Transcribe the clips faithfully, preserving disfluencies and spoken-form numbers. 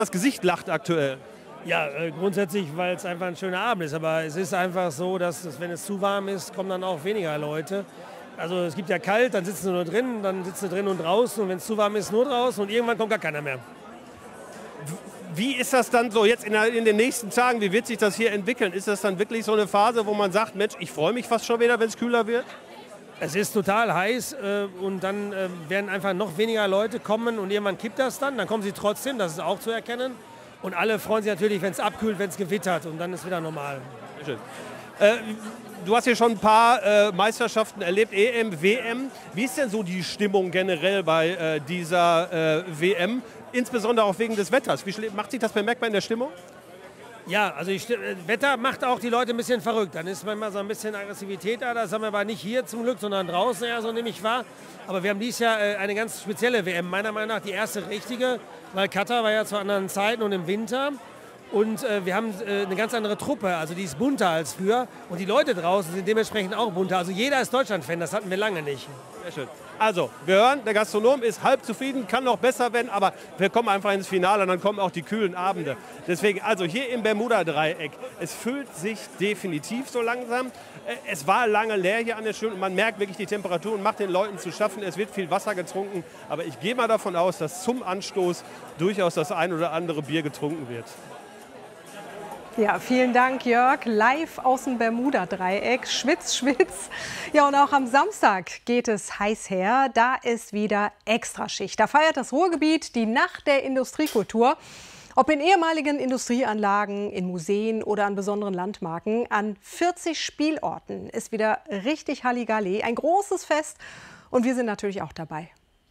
Das Gesicht lacht aktuell. Ja, äh, grundsätzlich, weil es einfach ein schöner Abend ist. Aber es ist einfach so, dass, dass wenn es zu warm ist, kommen dann auch weniger Leute. Also es gibt ja kalt, dann sitzen sie nur drin, dann sitzen sie drin und draußen. Und wenn es zu warm ist, nur draußen. Und irgendwann kommt gar keiner mehr. Wie ist das dann so jetzt in, der, in den nächsten Tagen? Wie wird sich das hier entwickeln? Ist das dann wirklich so eine Phase, wo man sagt, Mensch, ich freue mich fast schon wieder, wenn es kühler wird? Es ist total heiß äh, und dann äh, werden einfach noch weniger Leute kommen und irgendwann kippt das dann. Dann kommen sie trotzdem, das ist auch zu erkennen. Und alle freuen sich natürlich, wenn es abkühlt, wenn es gewittert und dann ist wieder normal. Sehr schön. Äh, du hast hier schon ein paar äh, Meisterschaften erlebt, E M, W M. Wie ist denn so die Stimmung generell bei äh, dieser äh, W M? Insbesondere auch wegen des Wetters. Wie macht sich das bemerkbar in der Stimmung? Ja, also ich, Wetter macht auch die Leute ein bisschen verrückt. Dann ist manchmal so ein bisschen Aggressivität da. Das haben wir aber nicht hier zum Glück, sondern draußen, ja, so nehme ich wahr. Aber wir haben dieses Jahr äh, eine ganz spezielle W M. Meiner Meinung nach die erste richtige, weil Katar war ja zu anderen Zeiten und im Winter. Und äh, wir haben äh, eine ganz andere Truppe, also die ist bunter als früher. Und die Leute draußen sind dementsprechend auch bunter. Also jeder ist Deutschland-Fan, das hatten wir lange nicht. Sehr schön. Also, wir hören, der Gastronom ist halb zufrieden, kann noch besser werden, aber wir kommen einfach ins Finale und dann kommen auch die kühlen Abende. Deswegen, also hier im Bermuda-Dreieck, es füllt sich definitiv so langsam. Es war lange leer hier an der Schule und man merkt wirklich die Temperatur und macht den Leuten zu schaffen. Es wird viel Wasser getrunken, aber ich gehe mal davon aus, dass zum Anstoß durchaus das ein oder andere Bier getrunken wird. Ja, vielen Dank, Jörg. Live aus dem Bermuda-Dreieck. Schwitz, schwitz. Ja, und auch am Samstag geht es heiß her. Da ist wieder Extraschicht. Da feiert das Ruhrgebiet die Nacht der Industriekultur. Ob in ehemaligen Industrieanlagen, in Museen oder an besonderen Landmarken, an vierzig Spielorten ist wieder richtig Halligalli. Ein großes Fest und wir sind natürlich auch dabei.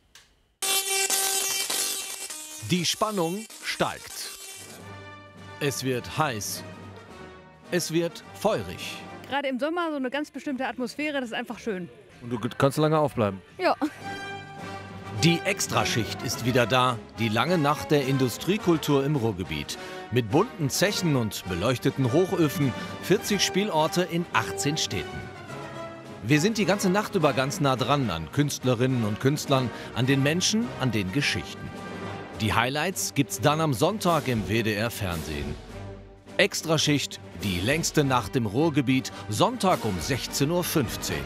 Die Spannung steigt. Es wird heiß. Es wird feurig. Gerade im Sommer so eine ganz bestimmte Atmosphäre, das ist einfach schön. Und du kannst lange aufbleiben. Ja. Die Extraschicht ist wieder da, die lange Nacht der Industriekultur im Ruhrgebiet. Mit bunten Zechen und beleuchteten Hochöfen, vierzig Spielorte in achtzehn Städten. Wir sind die ganze Nacht über ganz nah dran an Künstlerinnen und Künstlern, an den Menschen, an den Geschichten. Die Highlights gibt's dann am Sonntag im W D R Fernsehen. Extraschicht, die längste Nacht im Ruhrgebiet, Sonntag um sechzehn Uhr fünfzehn.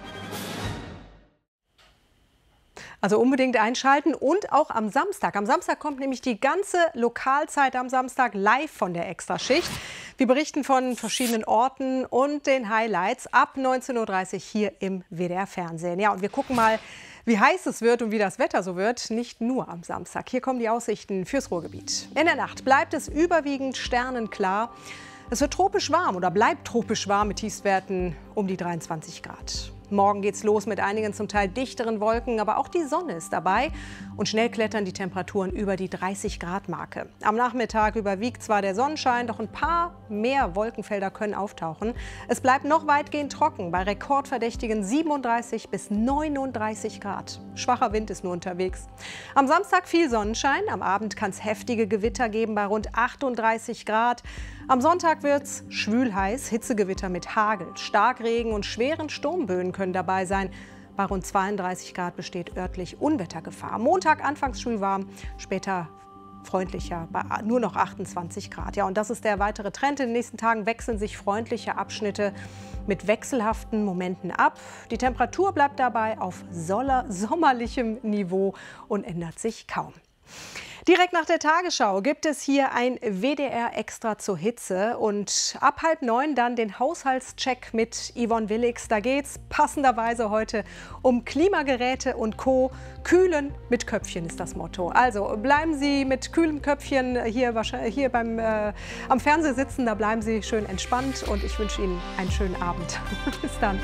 Also unbedingt einschalten und auch am Samstag. Am Samstag kommt nämlich die ganze Lokalzeit am Samstag live von der Extraschicht. Wir berichten von verschiedenen Orten und den Highlights ab neunzehn Uhr dreißig hier im W D R Fernsehen. Ja, und wir gucken mal, wie heiß es wird und wie das Wetter so wird, nicht nur am Samstag. Hier kommen die Aussichten fürs Ruhrgebiet. In der Nacht bleibt es überwiegend sternenklar. Es wird tropisch warm oder bleibt tropisch warm mit Tiefstwerten um die dreiundzwanzig Grad. Morgen geht's los mit einigen zum Teil dichteren Wolken, aber auch die Sonne ist dabei. Und schnell klettern die Temperaturen über die dreißig Grad Marke. Am Nachmittag überwiegt zwar der Sonnenschein, doch ein paar mehr Wolkenfelder können auftauchen. Es bleibt noch weitgehend trocken, bei rekordverdächtigen siebenunddreißig bis neununddreißig Grad. Schwacher Wind ist nur unterwegs. Am Samstag viel Sonnenschein, am Abend kann es heftige Gewitter geben bei rund achtunddreißig Grad. Am Sonntag wird's schwül heiß, Hitzegewitter mit Hagel, Starkregen und schweren Sturmböen können dabei sein. Bei rund zweiunddreißig Grad besteht örtlich Unwettergefahr. Montag anfangs schwül warm, später freundlicher bei nur noch achtundzwanzig Grad. Ja, und das ist der weitere Trend. In den nächsten Tagen wechseln sich freundliche Abschnitte mit wechselhaften Momenten ab. Die Temperatur bleibt dabei auf sommerlichem Niveau und ändert sich kaum. Direkt nach der Tagesschau gibt es hier ein W D R Extra zur Hitze und ab halb neun dann den Haushaltscheck mit Yvonne Willigs. Da geht's passenderweise heute um Klimageräte und Co. Kühlen mit Köpfchen ist das Motto. Also bleiben Sie mit kühlem Köpfchen hier, hier beim, äh, am Fernseher sitzen, da bleiben Sie schön entspannt und ich wünsche Ihnen einen schönen Abend. Bis dann.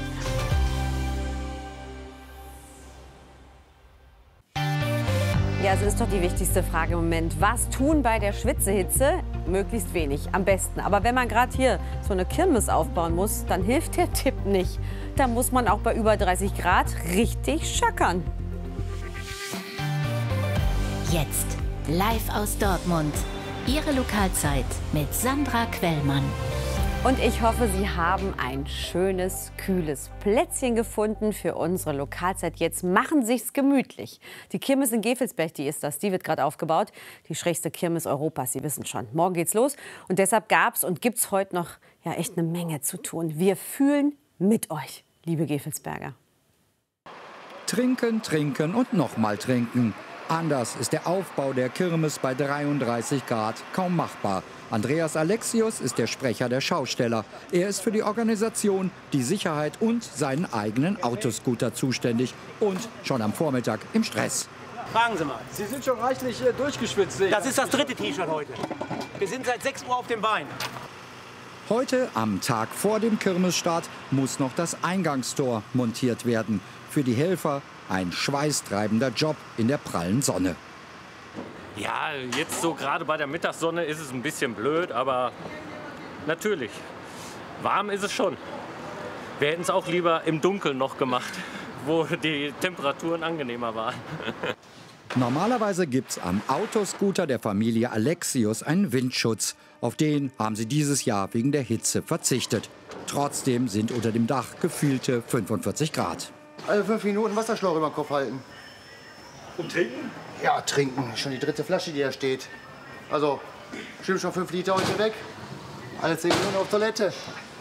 Ja, es ist doch die wichtigste Frage im Moment. Was tun bei der Schwitzehitze? Möglichst wenig, am besten. Aber wenn man gerade hier so eine Kirmes aufbauen muss, dann hilft der Tipp nicht. Da muss man auch bei über dreißig Grad richtig schackern. Jetzt live aus Dortmund. Ihre Lokalzeit mit Sandra Quellmann. Und ich hoffe, Sie haben ein schönes, kühles Plätzchen gefunden für unsere Lokalzeit. Jetzt machen Sich's gemütlich. Die Kirmes in Gevelsberg, die ist das, die wird gerade aufgebaut. Die schrägste Kirmes Europas, Sie wissen schon. Morgen geht's los und deshalb gab's und gibt's heute noch ja echt eine Menge zu tun. Wir fühlen mit euch, liebe Gevelsberger. Trinken, trinken und nochmal trinken. Anders ist der Aufbau der Kirmes bei dreiunddreißig Grad kaum machbar. Andreas Alexius ist der Sprecher der Schausteller. Er ist für die Organisation, die Sicherheit und seinen eigenen Autoscooter zuständig und schon am Vormittag im Stress. Fragen Sie mal. Sie sind schon reichlich äh, durchgeschwitzt. Das ist das dritte T-Shirt heute. Wir sind seit sechs Uhr auf dem Bein. Heute, am Tag vor dem Kirmesstart, muss noch das Eingangstor montiert werden. Für die Helfer ein schweißtreibender Job in der prallen Sonne. Ja, jetzt so gerade bei der Mittagssonne ist es ein bisschen blöd, aber natürlich, warm ist es schon. Wir hätten es auch lieber im Dunkeln noch gemacht, wo die Temperaturen angenehmer waren. Normalerweise gibt es am Autoscooter der Familie Alexius einen Windschutz. Auf den haben sie dieses Jahr wegen der Hitze verzichtet. Trotzdem sind unter dem Dach gefühlte fünfundvierzig Grad. Alle fünf Minuten Wasserschlauch über den Kopf halten. Und trinken? Ja, trinken. Schon die dritte Flasche, die da steht. Also, stimmt schon fünf Liter heute weg. Alle zehn Minuten auf Toilette.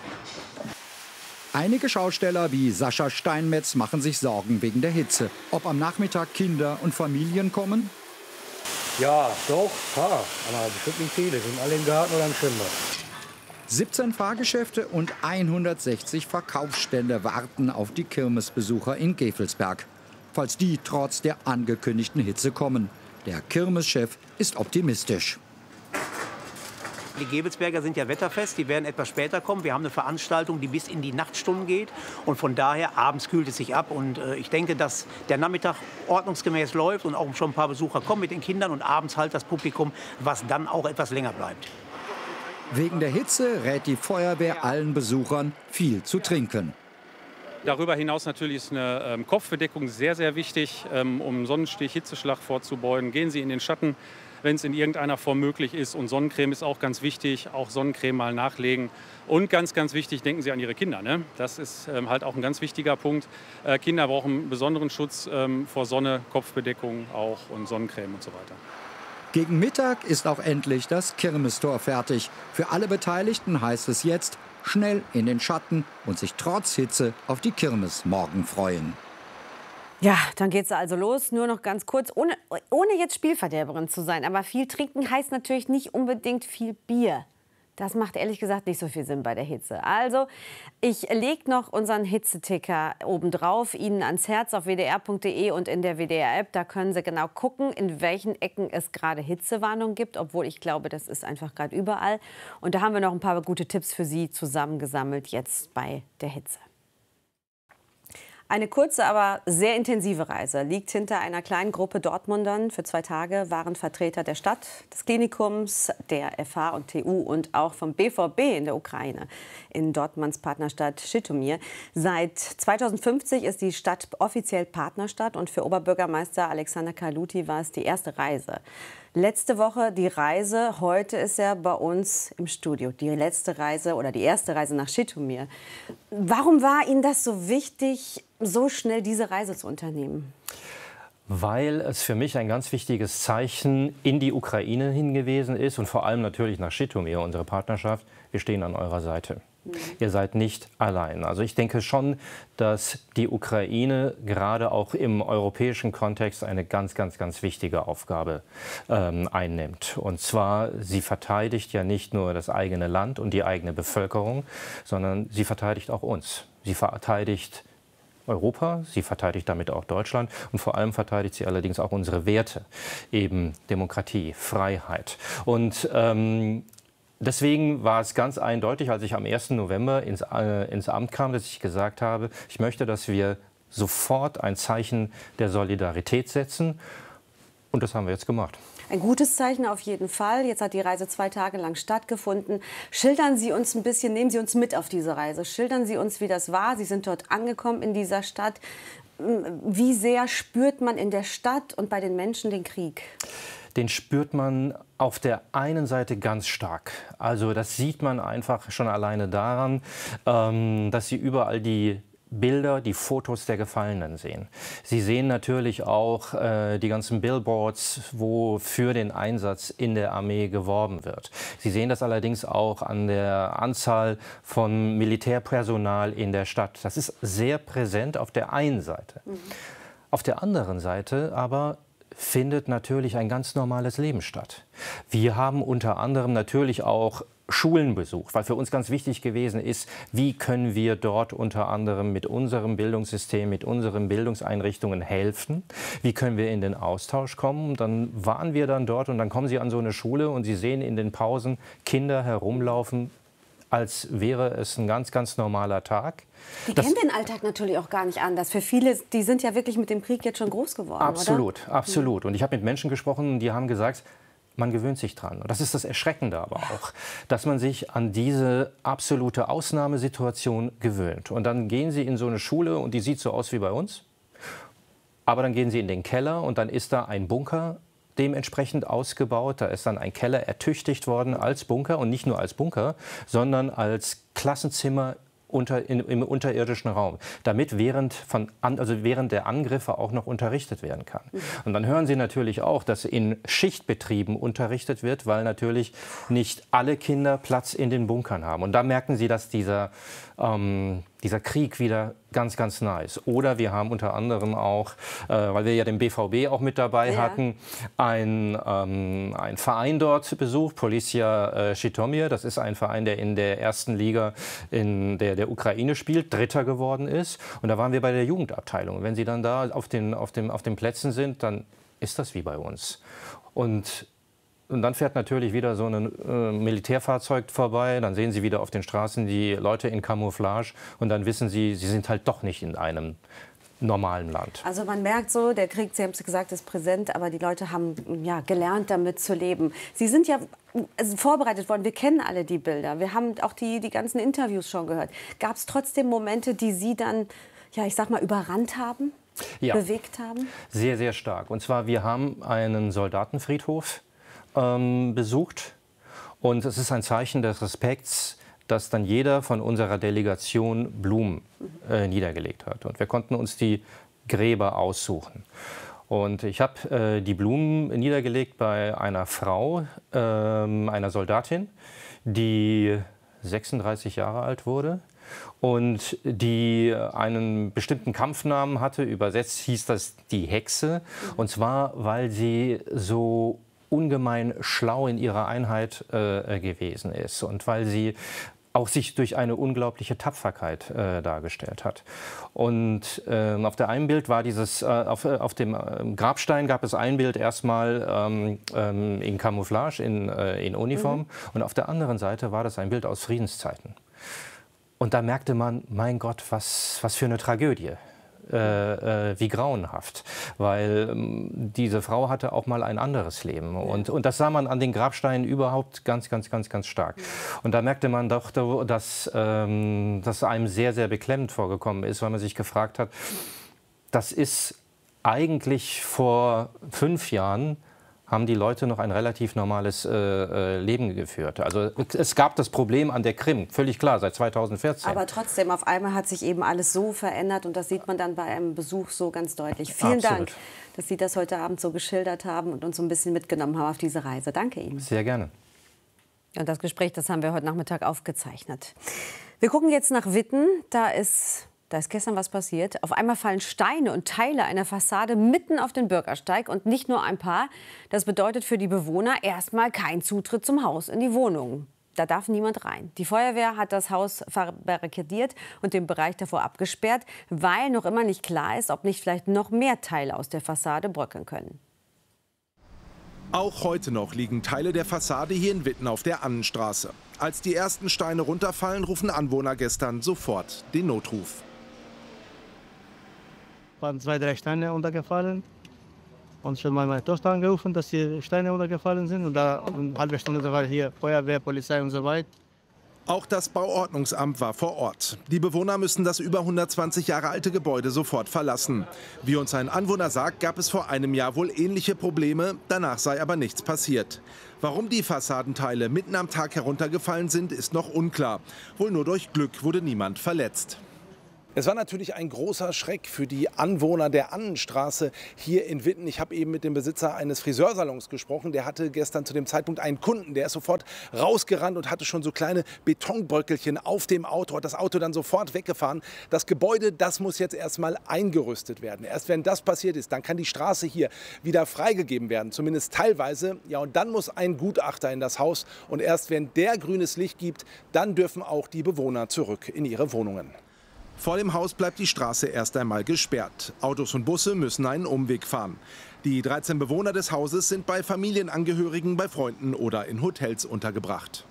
Einige Schausteller wie Sascha Steinmetz machen sich Sorgen wegen der Hitze. Ob am Nachmittag Kinder und Familien kommen? Ja, doch, paar. Aber bestimmt nicht viele. Sind alle im Garten oder im Schwimmbad. siebzehn Fahrgeschäfte und hundertsechzig Verkaufsstände warten auf die Kirmesbesucher in Gevelsberg. Falls die trotz der angekündigten Hitze kommen. Der Kirmeschef ist optimistisch. Die Gevelsberger sind ja wetterfest, die werden etwas später kommen. Wir haben eine Veranstaltung, die bis in die Nachtstunden geht. Und von daher, abends kühlt es sich ab. Und äh, ich denke, dass der Nachmittag ordnungsgemäß läuft und auch schon ein paar Besucher kommen mit den Kindern. Und abends halt das Publikum, was dann auch etwas länger bleibt. Wegen der Hitze rät die Feuerwehr allen Besuchern, viel zu trinken. Darüber hinaus natürlich ist eine ähm, Kopfbedeckung sehr, sehr wichtig, ähm, um Sonnenstich, Hitzeschlag vorzubeugen. Gehen Sie in den Schatten, wenn es in irgendeiner Form möglich ist. Und Sonnencreme ist auch ganz wichtig, auch Sonnencreme mal nachlegen. Und ganz, ganz wichtig, denken Sie an Ihre Kinder. Ne? Das ist ähm, halt auch ein ganz wichtiger Punkt. Äh, Kinder brauchen besonderen Schutz ähm, vor Sonne, Kopfbedeckung auch und Sonnencreme und so weiter. Gegen Mittag ist auch endlich das Kirmestor fertig. Für alle Beteiligten heißt es jetzt, schnell in den Schatten und sich trotz Hitze auf die Kirmes morgen freuen. Ja, dann geht's also los. Nur noch ganz kurz, ohne, ohne jetzt Spielverderberin zu sein. Aber viel trinken heißt natürlich nicht unbedingt viel Bier. Das macht ehrlich gesagt nicht so viel Sinn bei der Hitze. Also, ich lege noch unseren Hitzeticker obendrauf, Ihnen ans Herz auf w d r punkt d e und in der W D R-App. Da können Sie genau gucken, in welchen Ecken es gerade Hitzewarnung gibt, obwohl ich glaube, das ist einfach gerade überall. Und da haben wir noch ein paar gute Tipps für Sie zusammengesammelt jetzt bei der Hitze. Eine kurze, aber sehr intensive Reise liegt hinter einer kleinen Gruppe Dortmundern. Für zwei Tage waren Vertreter der Stadt, des Klinikums, der F H und T U und auch vom B V B in der Ukraine, in Dortmunds Partnerstadt Schitomir. Seit zweitausendfünfzig ist die Stadt offiziell Partnerstadt und für Oberbürgermeister Alexander Kaluti war es die erste Reise. Letzte Woche die Reise, heute ist er bei uns im Studio. Die letzte Reise oder die erste Reise nach Schitomir. Warum war Ihnen das so wichtig, so schnell diese Reise zu unternehmen? Weil es für mich ein ganz wichtiges Zeichen in die Ukraine hingewiesen ist und vor allem natürlich nach Schitomir, unsere Partnerschaft. Wir stehen an eurer Seite. Mhm. Ihr seid nicht allein. Also ich denke schon, dass die Ukraine gerade auch im europäischen Kontext eine ganz, ganz, ganz wichtige Aufgabe ähm, einnimmt. Und zwar, sie verteidigt ja nicht nur das eigene Land und die eigene Bevölkerung, sondern sie verteidigt auch uns. Sie verteidigt Europa, sie verteidigt damit auch Deutschland und vor allem verteidigt sie allerdings auch unsere Werte, eben Demokratie, Freiheit. Und ähm, deswegen war es ganz eindeutig, als ich am ersten November ins, äh, ins Amt kam, dass ich gesagt habe, ich möchte, dass wir sofort ein Zeichen der Solidarität setzen. Und das haben wir jetzt gemacht. Ein gutes Zeichen auf jeden Fall. Jetzt hat die Reise zwei Tage lang stattgefunden. Schildern Sie uns ein bisschen, nehmen Sie uns mit auf diese Reise. Schildern Sie uns, wie das war. Sie sind dort angekommen in dieser Stadt. Wie sehr spürt man in der Stadt und bei den Menschen den Krieg? den spürt man auf der einen Seite ganz stark. Also das sieht man einfach schon alleine daran, ähm, dass Sie überall die Bilder, die Fotos der Gefallenen sehen. Sie sehen natürlich auch äh, die ganzen Billboards, wo für den Einsatz in der Armee geworben wird. Sie sehen das allerdings auch an der Anzahl von Militärpersonal in der Stadt. Das ist sehr präsent auf der einen Seite. Mhm. Auf der anderen Seite aber findet natürlich ein ganz normales Leben statt. Wir haben unter anderem natürlich auch Schulen besucht, weil für uns ganz wichtig gewesen ist, wie können wir dort unter anderem mit unserem Bildungssystem, mit unseren Bildungseinrichtungen helfen, wie können wir in den Austausch kommen. Dann waren wir dann dort und dann kommen Sie an so eine Schule und Sie sehen in den Pausen Kinder herumlaufen, als wäre es ein ganz, ganz normaler Tag. Die kennen den Alltag natürlich auch gar nicht anders. Für viele, die sind ja wirklich mit dem Krieg jetzt schon groß geworden, absolut, oder? Absolut. Und ich habe mit Menschen gesprochen, die haben gesagt, man gewöhnt sich dran. Und das ist das Erschreckende aber auch, dass man sich an diese absolute Ausnahmesituation gewöhnt. Und dann gehen Sie in so eine Schule und die sieht so aus wie bei uns. Aber dann gehen Sie in den Keller und dann ist da ein Bunker dementsprechend ausgebaut. Da ist dann ein Keller ertüchtigt worden als Bunker und nicht nur als Bunker, sondern als Klassenzimmer unter, in, im unterirdischen Raum, damit während, von, also während der Angriffe auch noch unterrichtet werden kann. Und dann hören Sie natürlich auch, dass in Schichtbetrieben unterrichtet wird, weil natürlich nicht alle Kinder Platz in den Bunkern haben. Und da merken Sie, dass dieser, ähm, dieser Krieg wieder ganz, ganz nah ist. Oder wir haben unter anderem auch, äh, weil wir ja den B V B auch mit dabei ja. hatten, ein, ähm, ein Verein dort besucht, Policja äh, Schitomir. Das ist ein Verein, der in der ersten Liga in der, der Ukraine spielt, Dritter geworden ist. Und da waren wir bei der Jugendabteilung. Wenn Sie dann da auf den, auf dem, auf den Plätzen sind, dann ist das wie bei uns. Und Und dann fährt natürlich wieder so ein äh, Militärfahrzeug vorbei. Dann sehen Sie wieder auf den Straßen die Leute in Camouflage. Und dann wissen Sie, Sie sind halt doch nicht in einem normalen Land. Also man merkt so, der Krieg, Sie haben es gesagt, ist präsent. Aber die Leute haben ja, gelernt, damit zu leben. Sie sind ja also vorbereitet worden. Wir kennen alle die Bilder. Wir haben auch die, die ganzen Interviews schon gehört. Gab es trotzdem Momente, die Sie dann, ja, ich sag mal, überrannt haben? Ja. Bewegt haben? Sehr, sehr stark. Und zwar, wir haben einen Soldatenfriedhof Ähm, besucht. Und es ist ein Zeichen des Respekts, dass dann jeder von unserer Delegation Blumen äh, niedergelegt hat. Und wir konnten uns die Gräber aussuchen. Und ich habe äh, die Blumen niedergelegt bei einer Frau, äh, einer Soldatin, die sechsunddreißig Jahre alt wurde und die einen bestimmten Kampfnamen hatte. Übersetzt hieß das die Hexe. Und zwar, weil sie so ungemein schlau in ihrer Einheit äh, gewesen ist und weil sie auch sich durch eine unglaubliche Tapferkeit äh, dargestellt hat. Und äh, auf der einen Bild war dieses, äh, auf, auf dem äh, Grabstein gab es ein Bild erstmal ähm, ähm, in Camouflage, in, äh, in Uniform. Mhm. Und auf der anderen Seite war das ein Bild aus Friedenszeiten. Und da merkte man, mein Gott, was, was für eine Tragödie. Äh, äh, wie grauenhaft, weil ähm, diese Frau hatte auch mal ein anderes Leben. Und, und das sah man an den Grabsteinen überhaupt ganz, ganz, ganz, ganz stark. Und da merkte man doch, dass ähm, das einem sehr, sehr beklemmend vorgekommen ist, weil man sich gefragt hat, das ist eigentlich vor fünf Jahren haben die Leute noch ein relativ normales äh, Leben geführt. Also es gab das Problem an der Krim, völlig klar, seit zweitausendvierzehn. Aber trotzdem, auf einmal hat sich eben alles so verändert und das sieht man dann bei einem Besuch so ganz deutlich. Vielen Absolut. Dank, dass Sie das heute Abend so geschildert haben und uns so ein bisschen mitgenommen haben auf diese Reise. Danke Ihnen. Sehr gerne. Und das Gespräch, das haben wir heute Nachmittag aufgezeichnet. Wir gucken jetzt nach Witten. Da ist... Da ist gestern was passiert. Auf einmal fallen Steine und Teile einer Fassade mitten auf den Bürgersteig und nicht nur ein paar. Das bedeutet für die Bewohner erstmal kein Zutritt zum Haus, in die Wohnungen. Da darf niemand rein. Die Feuerwehr hat das Haus verbarrikadiert und den Bereich davor abgesperrt, weil noch immer nicht klar ist, ob nicht vielleicht noch mehr Teile aus der Fassade bröckeln können. Auch heute noch liegen Teile der Fassade hier in Witten auf der Annenstraße. Als die ersten Steine runterfallen, rufen Anwohner gestern sofort den Notruf. Waren zwei, drei Steine untergefallen. Und schon mal meine Tochter angerufen, dass die Steine untergefallen sind. Und da eine halbe Stunde war hier Feuerwehr, Polizei und so weiter. Auch das Bauordnungsamt war vor Ort. Die Bewohner müssen das über hundertzwanzig Jahre alte Gebäude sofort verlassen. Wie uns ein Anwohner sagt, gab es vor einem Jahr wohl ähnliche Probleme, danach sei aber nichts passiert. Warum die Fassadenteile mitten am Tag heruntergefallen sind, ist noch unklar. Wohl nur durch Glück wurde niemand verletzt. Es war natürlich ein großer Schreck für die Anwohner der Annenstraße hier in Witten. Ich habe eben mit dem Besitzer eines Friseursalons gesprochen. Der hatte gestern zu dem Zeitpunkt einen Kunden, der ist sofort rausgerannt und hatte schon so kleine Betonbröckelchen auf dem Auto, hat das Auto dann sofort weggefahren. Das Gebäude, das muss jetzt erstmal eingerüstet werden. Erst wenn das passiert ist, dann kann die Straße hier wieder freigegeben werden, zumindest teilweise. Ja, und dann muss ein Gutachter in das Haus. Und erst wenn der grünes Licht gibt, dann dürfen auch die Bewohner zurück in ihre Wohnungen. Vor dem Haus bleibt die Straße erst einmal gesperrt. Autos und Busse müssen einen Umweg fahren. Die dreizehn Bewohner des Hauses sind bei Familienangehörigen, bei Freunden oder in Hotels untergebracht.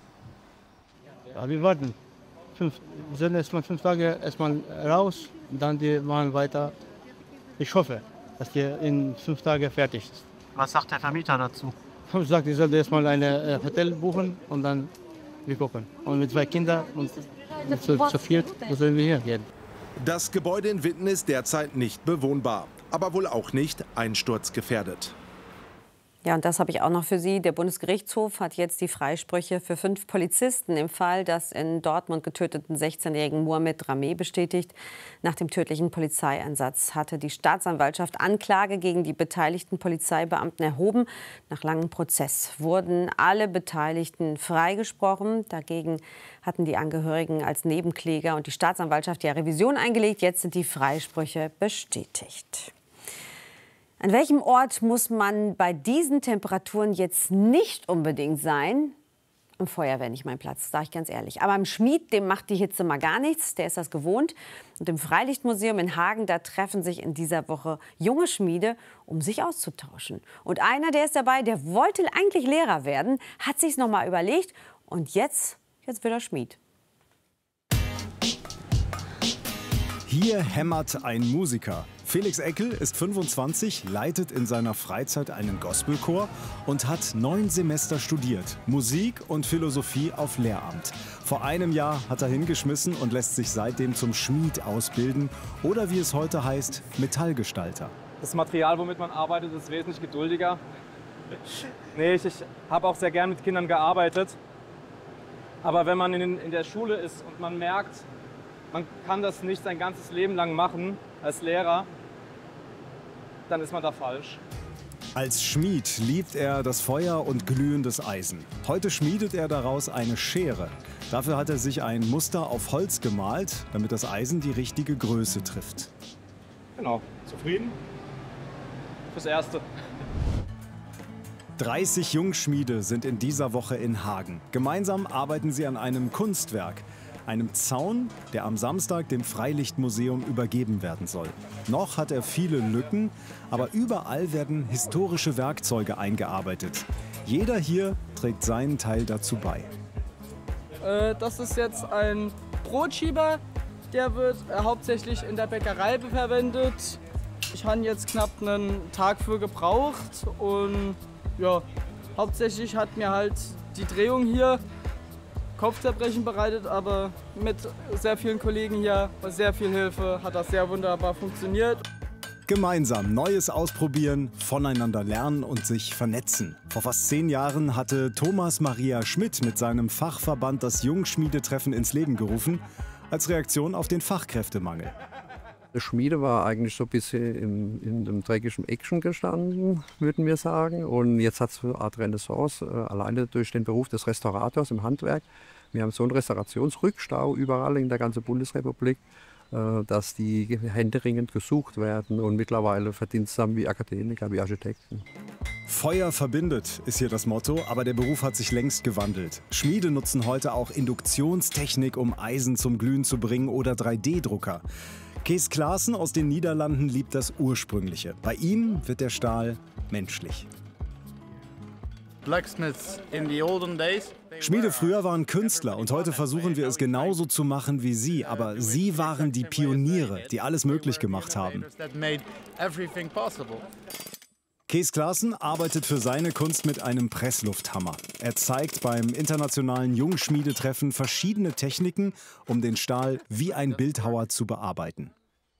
Ja, wir warten. Fünf, wir sind erstmal fünf Tage erstmal raus, dann die machen weiter. Ich hoffe, dass die in fünf Tagen fertig ist. Was sagt der Vermieter dazu? Ich sage, ich soll erstmal ein äh, Hotel buchen und dann wir gucken. Und mit zwei Kindern und zu, zu viert, wo sollen wir hier gehen? Das Gebäude in Witten ist derzeit nicht bewohnbar, aber wohl auch nicht einsturzgefährdet. Ja, und das habe ich auch noch für Sie. Der Bundesgerichtshof hat jetzt die Freisprüche für fünf Polizisten im Fall des in Dortmund getöteten sechzehnjährigen Mohamed Rameh bestätigt. Nach dem tödlichen Polizeieinsatz hatte die Staatsanwaltschaft Anklage gegen die beteiligten Polizeibeamten erhoben. Nach langem Prozess wurden alle Beteiligten freigesprochen. Dagegen hatten die Angehörigen als Nebenkläger und die Staatsanwaltschaft ja Revision eingelegt. Jetzt sind die Freisprüche bestätigt. An welchem Ort muss man bei diesen Temperaturen jetzt nicht unbedingt sein? Am Feuer wäre nicht mein Platz, sage ich ganz ehrlich. Aber im Schmied, dem macht die Hitze mal gar nichts, der ist das gewohnt. Und im Freilichtmuseum in Hagen, da treffen sich in dieser Woche junge Schmiede, um sich auszutauschen. Und einer, der ist dabei, der wollte eigentlich Lehrer werden, hat sich's noch mal überlegt und jetzt, jetzt wird er Schmied. Hier hämmert ein Musiker. Felix Eckel ist fünfundzwanzig, leitet in seiner Freizeit einen Gospelchor und hat neun Semester studiert. Musik und Philosophie auf Lehramt. Vor einem Jahr hat er hingeschmissen und lässt sich seitdem zum Schmied ausbilden oder wie es heute heißt, Metallgestalter. Das Material, womit man arbeitet, ist wesentlich geduldiger. Nee, ich, ich habe auch sehr gern mit Kindern gearbeitet. Aber wenn man in, in der Schule ist und man merkt, man kann das nicht sein ganzes Leben lang machen als Lehrer, dann ist man da falsch. Als Schmied liebt er das Feuer und glühendes Eisen. Heute schmiedet er daraus eine Schere. Dafür hat er sich ein Muster auf Holz gemalt, damit das Eisen die richtige Größe trifft. Genau. Zufrieden? Fürs Erste. dreißig Jungschmiede sind in dieser Woche in Hagen. Gemeinsam arbeiten sie an einem Kunstwerk. Einem Zaun, der am Samstag dem Freilichtmuseum übergeben werden soll. Noch hat er viele Lücken, aber überall werden historische Werkzeuge eingearbeitet. Jeder hier trägt seinen Teil dazu bei. Äh, das ist jetzt ein Brotschieber, der wird äh, hauptsächlich in der Bäckerei verwendet. Ich habe jetzt knapp einen Tag für gebraucht und ja, hauptsächlich hat mir halt die Drehung hier Kopfzerbrechen bereitet, aber mit sehr vielen Kollegen hier, mit sehr viel Hilfe, hat das sehr wunderbar funktioniert. Gemeinsam Neues ausprobieren, voneinander lernen und sich vernetzen. Vor fast zehn Jahren hatte Thomas Maria Schmidt mit seinem Fachverband das Jungschmiedetreffen ins Leben gerufen, als Reaktion auf den Fachkräftemangel. Die Schmiede war eigentlich so ein bisschen in, in dem dreckigen Action gestanden, würden wir sagen. Und jetzt hat es eine Art Renaissance, äh, alleine durch den Beruf des Restaurators im Handwerk. Wir haben so einen Restaurationsrückstau überall in der ganzen Bundesrepublik, äh, dass die händeringend gesucht werden und mittlerweile Verdienste haben wie Akademiker, wie Architekten. Feuer verbindet ist hier das Motto, aber der Beruf hat sich längst gewandelt. Schmiede nutzen heute auch Induktionstechnik, um Eisen zum Glühen zu bringen, oder drei D Drucker. Kees Klaassen aus den Niederlanden liebt das Ursprüngliche. Bei ihm wird der Stahl menschlich. Schmiede früher waren Künstler und heute versuchen wir es genauso zu machen wie sie. Aber sie waren die Pioniere, die alles möglich gemacht haben. Kees Klaassen arbeitet für seine Kunst mit einem Presslufthammer. Er zeigt beim internationalen Jungschmiedetreffen verschiedene Techniken, um den Stahl wie ein Bildhauer zu bearbeiten.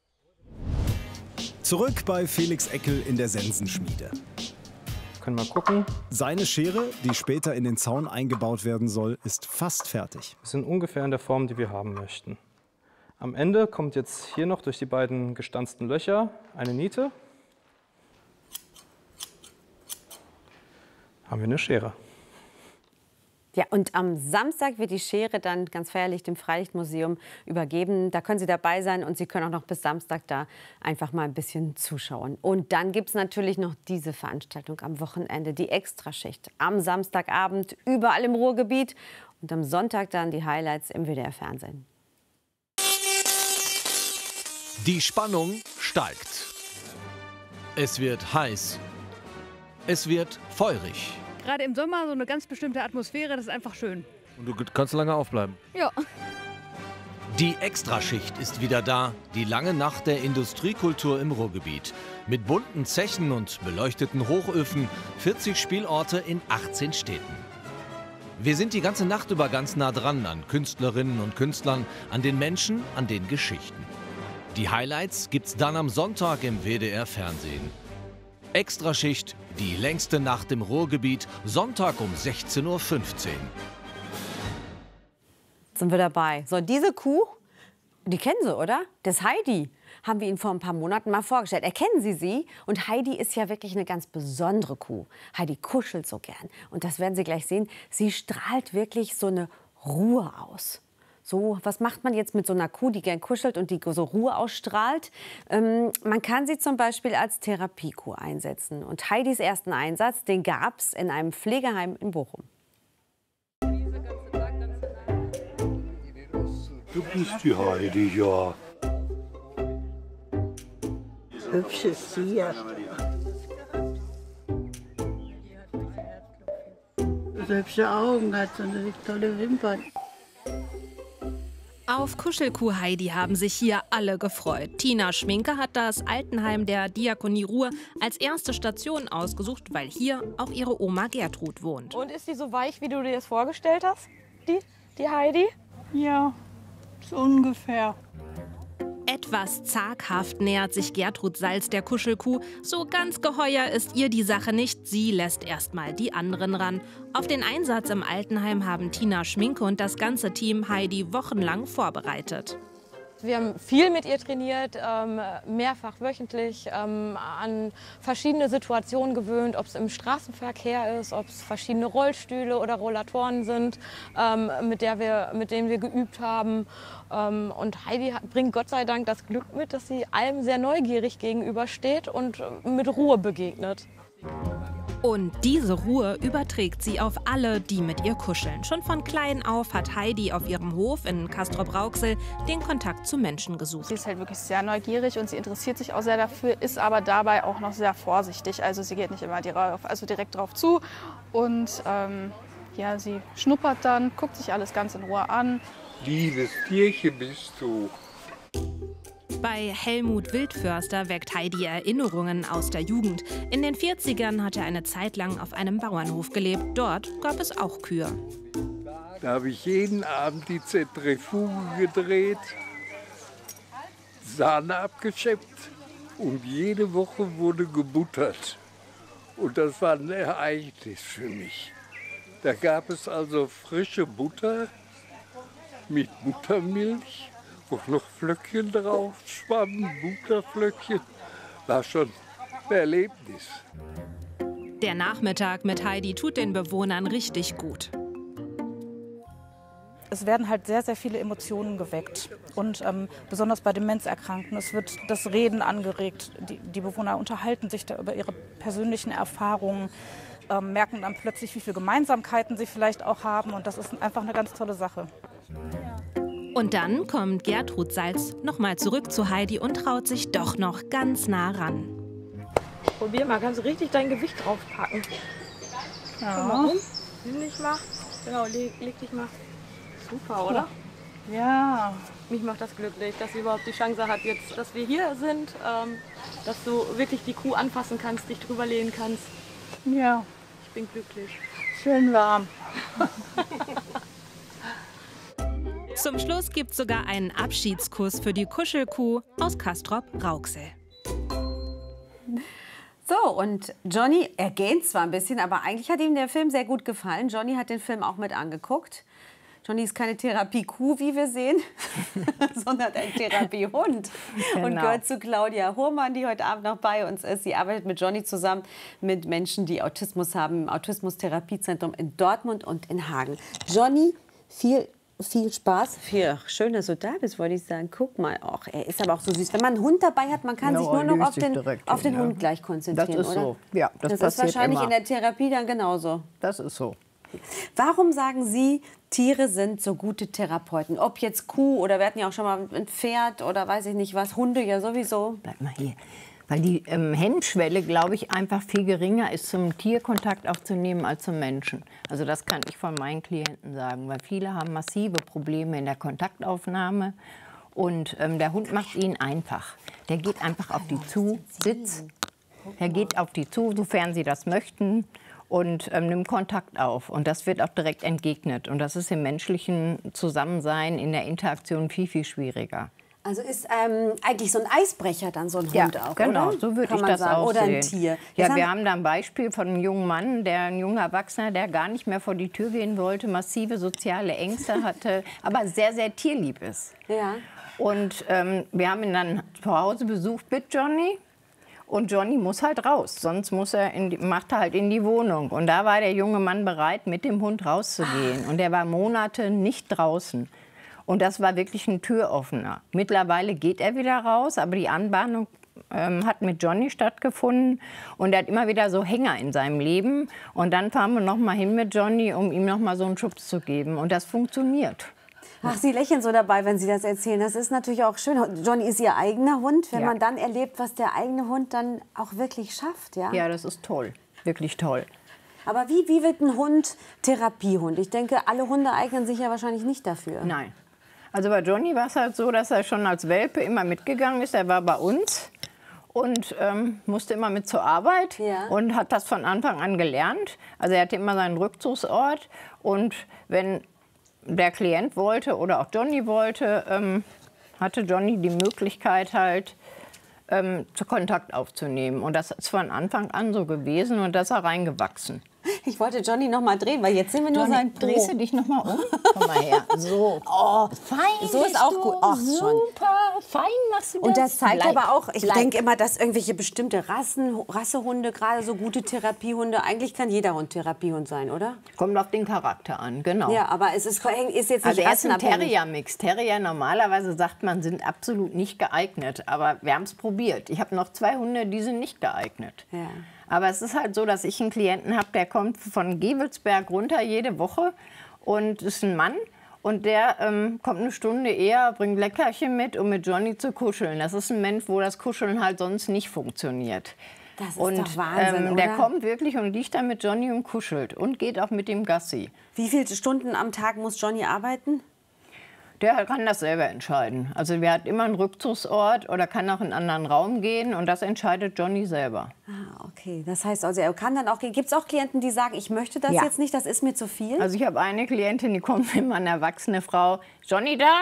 Zurück bei Felix Eckel in der Sensenschmiede. Können wir gucken. Seine Schere, die später in den Zaun eingebaut werden soll, ist fast fertig. Wir sind ungefähr in der Form, die wir haben möchten. Am Ende kommt jetzt hier noch durch die beiden gestanzten Löcher eine Niete. Haben wir eine Schere. Ja, und am Samstag wird die Schere dann ganz feierlich dem Freilichtmuseum übergeben. Da können Sie dabei sein und Sie können auch noch bis Samstag da einfach mal ein bisschen zuschauen. Und dann gibt es natürlich noch diese Veranstaltung am Wochenende, die Extraschicht. Am Samstagabend überall im Ruhrgebiet und am Sonntag dann die Highlights im W D R-Fernsehen. Die Spannung steigt. Es wird heiß. Es wird feurig. Gerade im Sommer so eine ganz bestimmte Atmosphäre, das ist einfach schön. Und du kannst lange aufbleiben. Ja. Die Extraschicht ist wieder da, die lange Nacht der Industriekultur im Ruhrgebiet. Mit bunten Zechen und beleuchteten Hochöfen, vierzig Spielorte in achtzehn Städten. Wir sind die ganze Nacht über ganz nah dran an Künstlerinnen und Künstlern, an den Menschen, an den Geschichten. Die Highlights gibt's dann am Sonntag im W D R-Fernsehen. Extraschicht, die längste Nacht im Ruhrgebiet, Sonntag um sechzehn Uhr fünfzehn. Sind wir dabei. So, diese Kuh, die kennen Sie, oder? Das Heidi. Haben wir Ihnen vor ein paar Monaten mal vorgestellt. Erkennen Sie sie? Und Heidi ist ja wirklich eine ganz besondere Kuh. Heidi kuschelt so gern. Und das werden Sie gleich sehen. Sie strahlt wirklich so eine Ruhe aus. So, was macht man jetzt mit so einer Kuh, die gern kuschelt und die so Ruhe ausstrahlt? Ähm, man kann sie zum Beispiel als Therapiekuh einsetzen. Und Heidis ersten Einsatz, den gab es in einem Pflegeheim in Bochum. Du bist die Heidi, ja. Hübsches Tier. So hübsche Augen, hat so eine tolle Wimpern. Auf Kuschelkuh Heidi haben sich hier alle gefreut. Tina Schminke hat das Altenheim der Diakonie Ruhr als erste Station ausgesucht, weil hier auch ihre Oma Gertrud wohnt. Und ist die so weich, wie du dir das vorgestellt hast, die, die Heidi? Ja, so ungefähr. Etwas zaghaft nähert sich Gertrud Salz der Kuschelkuh. So ganz geheuer ist ihr die Sache nicht. Sie lässt erst mal die anderen ran. Auf den Einsatz im Altenheim haben Tina Schminke und das ganze Team Heidi wochenlang vorbereitet. Wir haben viel mit ihr trainiert, ähm, mehrfach wöchentlich, ähm, an verschiedene Situationen gewöhnt, ob es im Straßenverkehr ist, ob es verschiedene Rollstühle oder Rollatoren sind, ähm, mit, der wir, mit denen wir geübt haben. Ähm, und Heidi hat, bringt Gott sei Dank das Glück mit, dass sie allem sehr neugierig gegenübersteht und mit Ruhe begegnet. Und diese Ruhe überträgt sie auf alle, die mit ihr kuscheln. Schon von klein auf hat Heidi auf ihrem Hof in Castrop-Rauxel den Kontakt zu Menschen gesucht. Sie ist halt wirklich sehr neugierig und sie interessiert sich auch sehr dafür, ist aber dabei auch noch sehr vorsichtig. Also sie geht nicht immer direkt, also direkt drauf zu und ähm, ja, sie schnuppert dann, guckt sich alles ganz in Ruhe an. Liebes Tierchen bist du. Bei Helmut Wildförster weckt Heidi Erinnerungen aus der Jugend. In den vierzigern hat er eine Zeit lang auf einem Bauernhof gelebt. Dort gab es auch Kühe. Da habe ich jeden Abend die Zentrifuge gedreht, Sahne abgeschöpft und jede Woche wurde gebuttert. Und das war ein Ereignis für mich. Da gab es also frische Butter mit Buttermilch, wo noch Flöckchen drauf schwammen, Butterflöckchen. War schon ein Erlebnis. Der Nachmittag mit Heidi tut den Bewohnern richtig gut. Es werden halt sehr, sehr viele Emotionen geweckt. Und ähm, besonders bei Demenzerkrankten, es wird das Reden angeregt. Die, die Bewohner unterhalten sich da über ihre persönlichen Erfahrungen, ähm, merken dann plötzlich, wie viele Gemeinsamkeiten sie vielleicht auch haben. Und das ist einfach eine ganz tolle Sache. Und dann kommt Gertrud Salz nochmal zurück zu Heidi und traut sich doch noch ganz nah ran. Probier mal, kannst du richtig dein Gewicht draufpacken. Ja. Komm mal rum, nimm dich mal. Genau, leg, leg dich mal. Super, oder? Ja. mich macht das glücklich, dass sie überhaupt die Chance hat, jetzt, dass wir hier sind, ähm, dass du wirklich die Kuh anfassen kannst, dich drüber lehnen kannst. Ja. Ich bin glücklich. Schön warm. Zum Schluss gibt es sogar einen Abschiedskuss für die Kuschelkuh aus Castrop-Rauxel. So, und Johnny, er gähnt zwar ein bisschen, aber eigentlich hat ihm der Film sehr gut gefallen. Johnny hat den Film auch mit angeguckt. Johnny ist keine Therapiekuh, wie wir sehen, sondern ein Therapiehund. Genau. Und gehört zu Claudia Hurmann, die heute Abend noch bei uns ist. Sie arbeitet mit Johnny zusammen mit Menschen, die Autismus haben, im Autismus-Therapiezentrum in Dortmund und in Hagen. Johnny, viel Viel Spaß. Viel, schön, dass du da bist, wollte ich sagen. Guck mal, auch, er ist aber auch so süß. Wenn man einen Hund dabei hat, man kann ja, sich nur noch auf den, auf den hin, Hund ja. gleich konzentrieren, Das ist oder? so. Ja, das, das passiert ist wahrscheinlich immer. in der Therapie dann genauso. Das ist so. Warum sagen Sie, Tiere sind so gute Therapeuten? Ob jetzt Kuh oder wir hatten ja auch schon mal ein Pferd oder weiß ich nicht was, Hunde ja sowieso. Bleib mal hier. Weil die ähm, Hemmschwelle, glaube ich, einfach viel geringer ist, zum Tierkontakt aufzunehmen als zum Menschen. Also das kann ich von meinen Klienten sagen, weil viele haben massive Probleme in der Kontaktaufnahme und ähm, der Hund macht ihnen einfach. Der geht einfach auf die zu, Sitz, der geht auf die zu, sofern sie das möchten und ähm, nimmt Kontakt auf. Und das wird auch direkt entgegnet. Und das ist im menschlichen Zusammensein, in der Interaktion viel, viel schwieriger. Also ist ähm, eigentlich so ein Eisbrecher dann so ein Ja, Hund auch, genau, oder? so würde Kann ich man das sagen. auch Oder sehen. ein Tier. Ja, Jetzt wir haben- haben da ein Beispiel von einem jungen Mann, der ein junger Erwachsener, der gar nicht mehr vor die Tür gehen wollte, massive soziale Ängste hatte, aber sehr, sehr tierlieb ist. Ja. Und ähm, wir haben ihn dann zu Hause besucht mit Johnny. Und Johnny muss halt raus, sonst muss er in die, macht er halt in die Wohnung. Und da war der junge Mann bereit, mit dem Hund rauszugehen. Und er war Monate nicht draußen. Und das war wirklich ein Türoffener. Mittlerweile geht er wieder raus, aber die Anbahnung ähm, hat mit Johnny stattgefunden. Und er hat immer wieder so Hänger in seinem Leben. Und dann fahren wir noch mal hin mit Johnny, um ihm noch mal so einen Schubs zu geben. Und das funktioniert. Ach, Sie lächeln so dabei, wenn Sie das erzählen. Das ist natürlich auch schön. Johnny ist Ihr eigener Hund. Wenn Ja. man dann erlebt, was der eigene Hund dann auch wirklich schafft, ja? Ja, das ist toll. Wirklich toll. Aber wie, wie wird ein Hund Therapiehund? Ich denke, alle Hunde eignen sich ja wahrscheinlich nicht dafür. Nein. Also bei Johnny war es halt so, dass er schon als Welpe immer mitgegangen ist. Er war bei uns und ähm, musste immer mit zur Arbeit Ja. und hat das von Anfang an gelernt. Also er hatte immer seinen Rückzugsort. Und wenn der Klient wollte oder auch Johnny wollte, ähm, hatte Johnny die Möglichkeit halt, ähm, zu Kontakt aufzunehmen. Und das ist von Anfang an so gewesen und da ist er reingewachsen. Ich wollte Johnny noch mal drehen, weil jetzt sehen wir nur Johnny, sein Po. drehst du dich noch mal um? Komm mal her. So. Oh, fein so ist bist auch du. gut. Ach, schon. Super, fein machst du das. Und das zeigt Bleib, aber auch, ich bleib. denke immer, dass irgendwelche bestimmte Rassen, Rassehunde, gerade so gute Therapiehunde, eigentlich kann jeder Hund Therapiehund sein, oder? Kommt auf den Charakter an, genau. Ja, aber es ist, ist jetzt nicht Also er ist ein rassenabhängig. Terrier-Mix. Terrier normalerweise sagt man, sind absolut nicht geeignet. Aber wir haben es probiert. Ich habe noch zwei Hunde, die sind nicht geeignet. Ja. Aber es ist halt so, dass ich einen Klienten habe, der kommt von Gevelsberg runter jede Woche und ist ein Mann. Und der ähm, kommt eine Stunde eher, bringt Leckerchen mit, um mit Johnny zu kuscheln. Das ist ein Mensch, wo das Kuscheln halt sonst nicht funktioniert. Das ist und doch Wahnsinn, ähm, der oder? kommt wirklich und liegt dann mit Johnny und kuschelt und geht auch mit ihm Gassi. Wie viele Stunden am Tag muss Johnny arbeiten? Der kann das selber entscheiden. Also er hat immer einen Rückzugsort oder kann auch in einen anderen Raum gehen und das entscheidet Johnny selber. Ah, okay. Das heißt also, er kann dann auch gehen. Gibt es auch Klienten, die sagen, ich möchte das Ja. jetzt nicht, das ist mir zu viel? Also ich habe eine Klientin, die kommt immer, eine erwachsene Frau, Johnny da?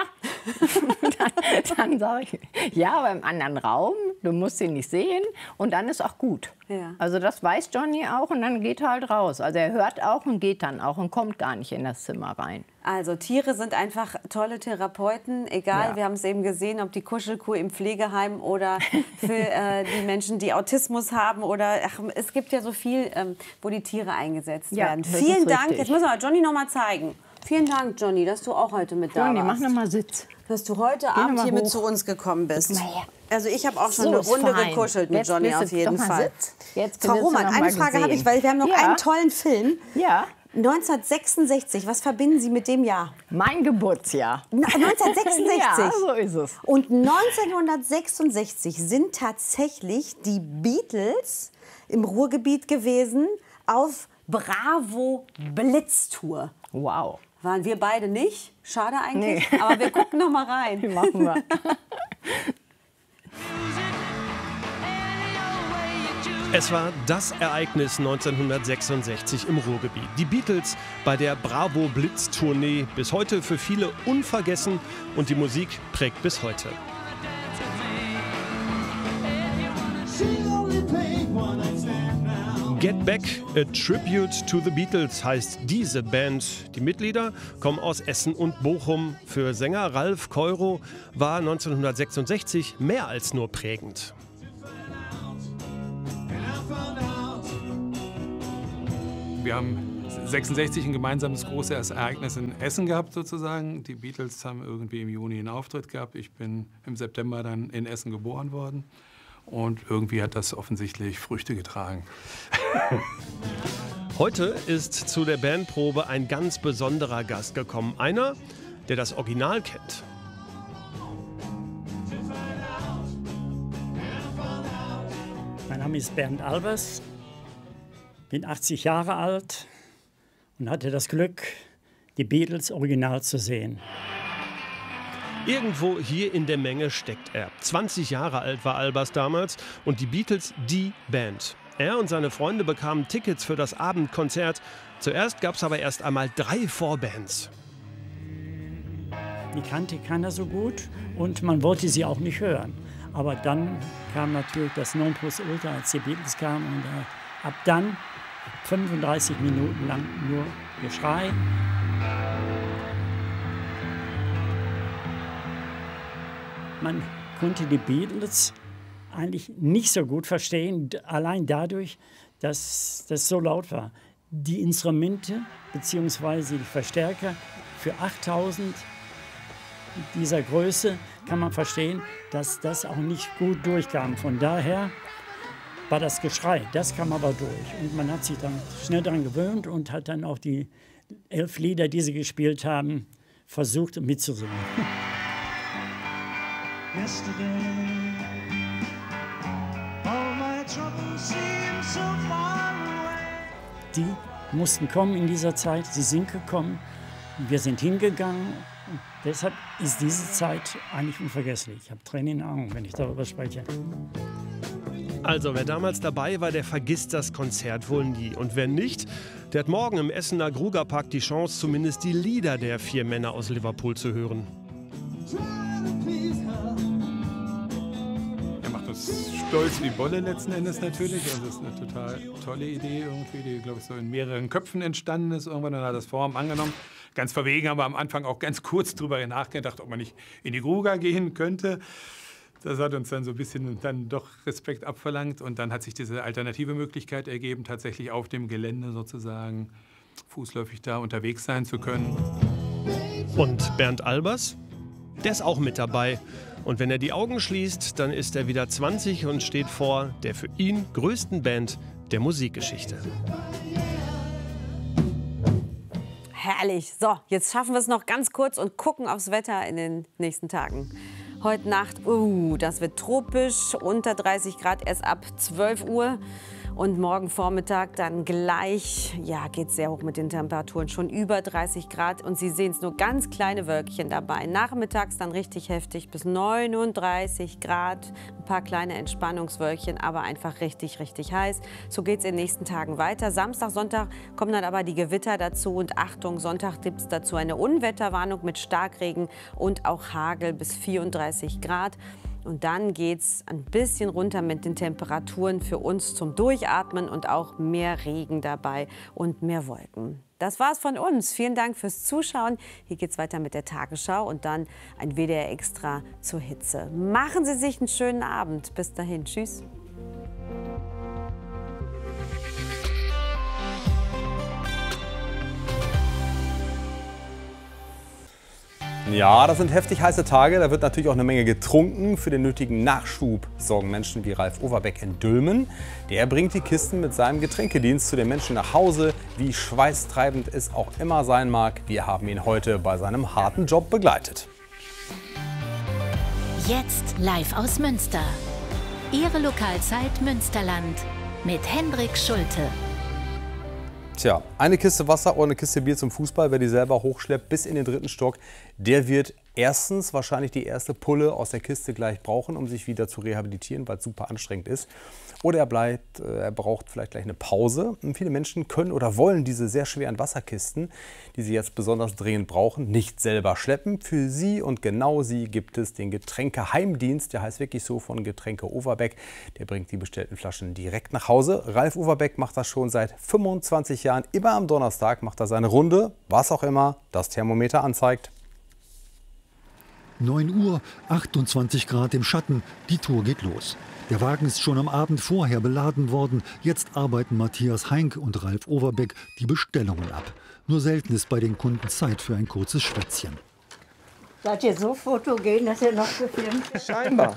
dann dann sage ich, ja, aber im anderen Raum, du musst ihn nicht sehen und dann ist auch gut. Ja. Also das weiß Johnny auch und dann geht er halt raus. Also er hört auch und geht dann auch und kommt gar nicht in das Zimmer rein. Also Tiere sind einfach tolle Therapeuten, egal, Ja. wir haben es eben gesehen, ob die Kuschelkuh im Pflegeheim oder für äh, die Menschen, die Autismus haben oder ach, es gibt ja so viel, ähm, wo die Tiere eingesetzt Ja, werden. das ist Vielen Dank, richtig. jetzt müssen wir Johnny noch mal zeigen. Vielen Dank, Johnny, dass du auch heute mit da Johnny, mach warst. noch mal Sitz. Dass du heute Geh noch Abend mal hier mit hoch. zu uns gekommen bist. Guck mal her. Also ich habe auch schon So eine ist Runde fein. gekuschelt mit Jetzt Johnny bist du auf jeden doch mal Fall. Sitz. Jetzt Frau willst du Roman, noch eine mal Frage habe gesehen. ich, weil wir haben noch Ja. einen tollen Film. Ja. neunzehnhundertsechsundsechzig, was verbinden Sie mit dem Jahr? Mein Geburtsjahr. Na, neunzehnhundertsechsundsechzig? Ja, so ist es. Und neunzehnhundertsechsundsechzig sind tatsächlich die Beatles im Ruhrgebiet gewesen auf Bravo Blitztour. Wow. Waren wir beide nicht. Schade eigentlich. Nee. Aber wir gucken noch mal rein. Die machen wir. Es war das Ereignis neunzehnhundertsechsundsechzig im Ruhrgebiet. Die Beatles bei der Bravo-Blitz-Tournee, bis heute für viele unvergessen, und die Musik prägt bis heute. Get Back, a Tribute to the Beatles heißt diese Band. Die Mitglieder kommen aus Essen und Bochum. Für Sänger Ralf Keuro war neunzehnhundertsechsundsechzig mehr als nur prägend. Wir haben sechsundsechzig ein gemeinsames großes Ereignis in Essen gehabt sozusagen. Die Beatles haben irgendwie im Juni einen Auftritt gehabt. Ich bin im September dann in Essen geboren worden. Und irgendwie hat das offensichtlich Früchte getragen. Heute ist zu der Bandprobe ein ganz besonderer Gast gekommen. Einer, der das Original kennt. Mein Name ist Bernd Albers, bin achtzig Jahre alt und hatte das Glück, die Beatles original zu sehen. Irgendwo hier in der Menge steckt er. zwanzig Jahre alt war Albers damals und die Beatles die Band. Er und seine Freunde bekamen Tickets für das Abendkonzert. Zuerst gab es aber erst einmal drei Vorbands. Die kannte keiner so gut und man wollte sie auch nicht hören. Aber dann kam natürlich das Nonplusultra, als die Beatles kamen. Und äh, ab dann fünfunddreißig Minuten lang nur Geschrei. Man konnte die Beatles eigentlich nicht so gut verstehen, allein dadurch, dass das so laut war. Die Instrumente bzw. die Verstärker für achttausend dieser Größe kann man verstehen, dass das auch nicht gut durchkam. Von daher war das Geschrei, das kam aber durch. Und man hat sich dann schnell daran gewöhnt und hat dann auch die elf Lieder, die sie gespielt haben, versucht mitzusingen. Die mussten kommen in dieser Zeit, sie sind gekommen, wir sind hingegangen. Und deshalb ist diese Zeit eigentlich unvergesslich. Ich habe Tränen in den Augen, wenn ich darüber spreche. Also wer damals dabei war, der vergisst das Konzert wohl nie. Und wer nicht, der hat morgen im Essener Grugerpark die Chance, zumindest die Lieder der vier Männer aus Liverpool zu hören. Er macht uns stolz wie Bolle letzten Endes natürlich. Also das ist eine total tolle Idee irgendwie, die, glaube ich, so in mehreren Köpfen entstanden ist. Irgendwann dann hat das Form angenommen. Ganz verwegen haben wir am Anfang auch ganz kurz drüber nachgedacht, ob man nicht in die Gruger gehen könnte. Das hat uns dann so ein bisschen dann doch Respekt abverlangt. Und dann hat sich diese alternative Möglichkeit ergeben, tatsächlich auf dem Gelände sozusagen fußläufig da unterwegs sein zu können. Und Bernd Albers? Der ist auch mit dabei. Und wenn er die Augen schließt, dann ist er wieder zwanzig und steht vor der für ihn größten Band der Musikgeschichte. Herrlich. So, jetzt schaffen wir es noch ganz kurz und gucken aufs Wetter in den nächsten Tagen. Heute Nacht, uh, das wird tropisch, unter dreißig Grad erst ab zwölf Uhr. Und morgen Vormittag dann gleich, ja, geht es sehr hoch mit den Temperaturen, schon über dreißig Grad. Und Sie sehen es, nur ganz kleine Wölkchen dabei. Nachmittags dann richtig heftig bis neununddreißig Grad. Ein paar kleine Entspannungswölkchen, aber einfach richtig, richtig heiß. So geht es in den nächsten Tagen weiter. Samstag, Sonntag kommen dann aber die Gewitter dazu. Und Achtung, Sonntag gibt es dazu eine Unwetterwarnung mit Starkregen und auch Hagel bis vierunddreißig Grad. Und dann geht es ein bisschen runter mit den Temperaturen für uns zum Durchatmen und auch mehr Regen dabei und mehr Wolken. Das war's von uns. Vielen Dank fürs Zuschauen. Hier geht's weiter mit der Tagesschau und dann ein W D R Extra zur Hitze. Machen Sie sich einen schönen Abend. Bis dahin. Tschüss. Ja, das sind heftig heiße Tage. Da wird natürlich auch eine Menge getrunken. Für den nötigen Nachschub sorgen Menschen wie Ralf Overbeck in Dülmen. Der bringt die Kisten mit seinem Getränkedienst zu den Menschen nach Hause. Wie schweißtreibend es auch immer sein mag, wir haben ihn heute bei seinem harten Job begleitet. Jetzt live aus Münster. Ihre Lokalzeit Münsterland mit Hendrik Schulte. Tja, eine Kiste Wasser oder eine Kiste Bier zum Fußball, wer die selber hochschleppt bis in den dritten Stock, der wird erstens wahrscheinlich die erste Pulle aus der Kiste gleich brauchen, um sich wieder zu rehabilitieren, weil es super anstrengend ist. Oder er, bleibt, er braucht vielleicht gleich eine Pause. Und viele Menschen können oder wollen diese sehr schweren Wasserkisten, die sie jetzt besonders dringend brauchen, nicht selber schleppen. Für sie und genau sie gibt es den Getränkeheimdienst, der heißt wirklich so, von Getränke Overbeck. Der bringt die bestellten Flaschen direkt nach Hause. Ralf Overbeck macht das schon seit fünfundzwanzig Jahren. Immer am Donnerstag macht er seine Runde, was auch immer das Thermometer anzeigt. neun Uhr, achtundzwanzig Grad im Schatten, die Tour geht los. Der Wagen ist schon am Abend vorher beladen worden. Jetzt arbeiten Matthias Heink und Ralf Overbeck die Bestellungen ab. Nur selten ist bei den Kunden Zeit für ein kurzes Schwätzchen. Seid ihr so fotogen, dass ihr noch gefilmt? Scheinbar.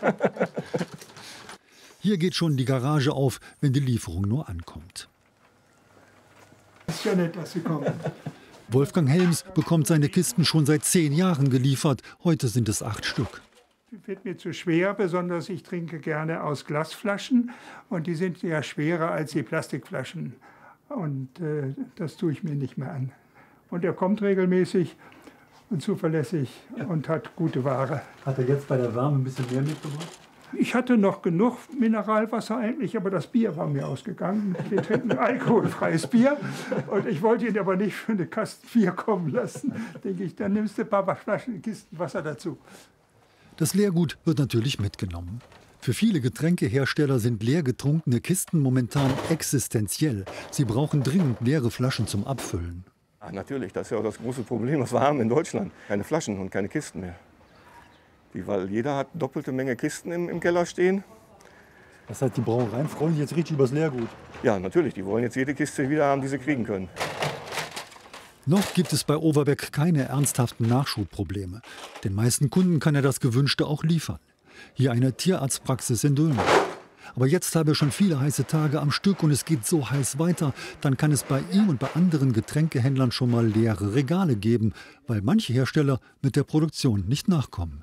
Hier geht schon die Garage auf, wenn die Lieferung nur ankommt. Ist ja nett, dass Sie kommen. Wolfgang Helms bekommt seine Kisten schon seit zehn Jahren geliefert. Heute sind es acht Stück. Wird mir zu schwer, besonders ich trinke gerne aus Glasflaschen und die sind ja schwerer als die Plastikflaschen. Und äh, das tue ich mir nicht mehr an. Und er kommt regelmäßig und zuverlässig und hat gute Ware. Hat er jetzt bei der Wärme ein bisschen mehr mitgebracht? Ich hatte noch genug Mineralwasser eigentlich, aber das Bier war mir ausgegangen. Wir trinken alkoholfreies Bier und ich wollte ihn aber nicht für eine Kasten Bier kommen lassen. Denke ich, dann nimmst du ein paar Flaschen Kisten Wasser dazu. Das Leergut wird natürlich mitgenommen. Für viele Getränkehersteller sind leer getrunkene Kisten momentan existenziell. Sie brauchen dringend leere Flaschen zum Abfüllen. Ach, natürlich, das ist ja auch das große Problem, was wir haben in Deutschland. Keine Flaschen und keine Kisten mehr. Die, weil jeder hat doppelte Menge Kisten im, im Keller stehen. Das heißt, die Brauereien freuen sich jetzt richtig übers Leergut. Ja, natürlich, die wollen jetzt jede Kiste wieder haben, die sie kriegen können. Noch gibt es bei Overbeck keine ernsthaften Nachschubprobleme. Den meisten Kunden kann er das Gewünschte auch liefern. Hier eine Tierarztpraxis in Dülmen. Aber jetzt habe er schon viele heiße Tage am Stück und es geht so heiß weiter, dann kann es bei ihm und bei anderen Getränkehändlern schon mal leere Regale geben, weil manche Hersteller mit der Produktion nicht nachkommen.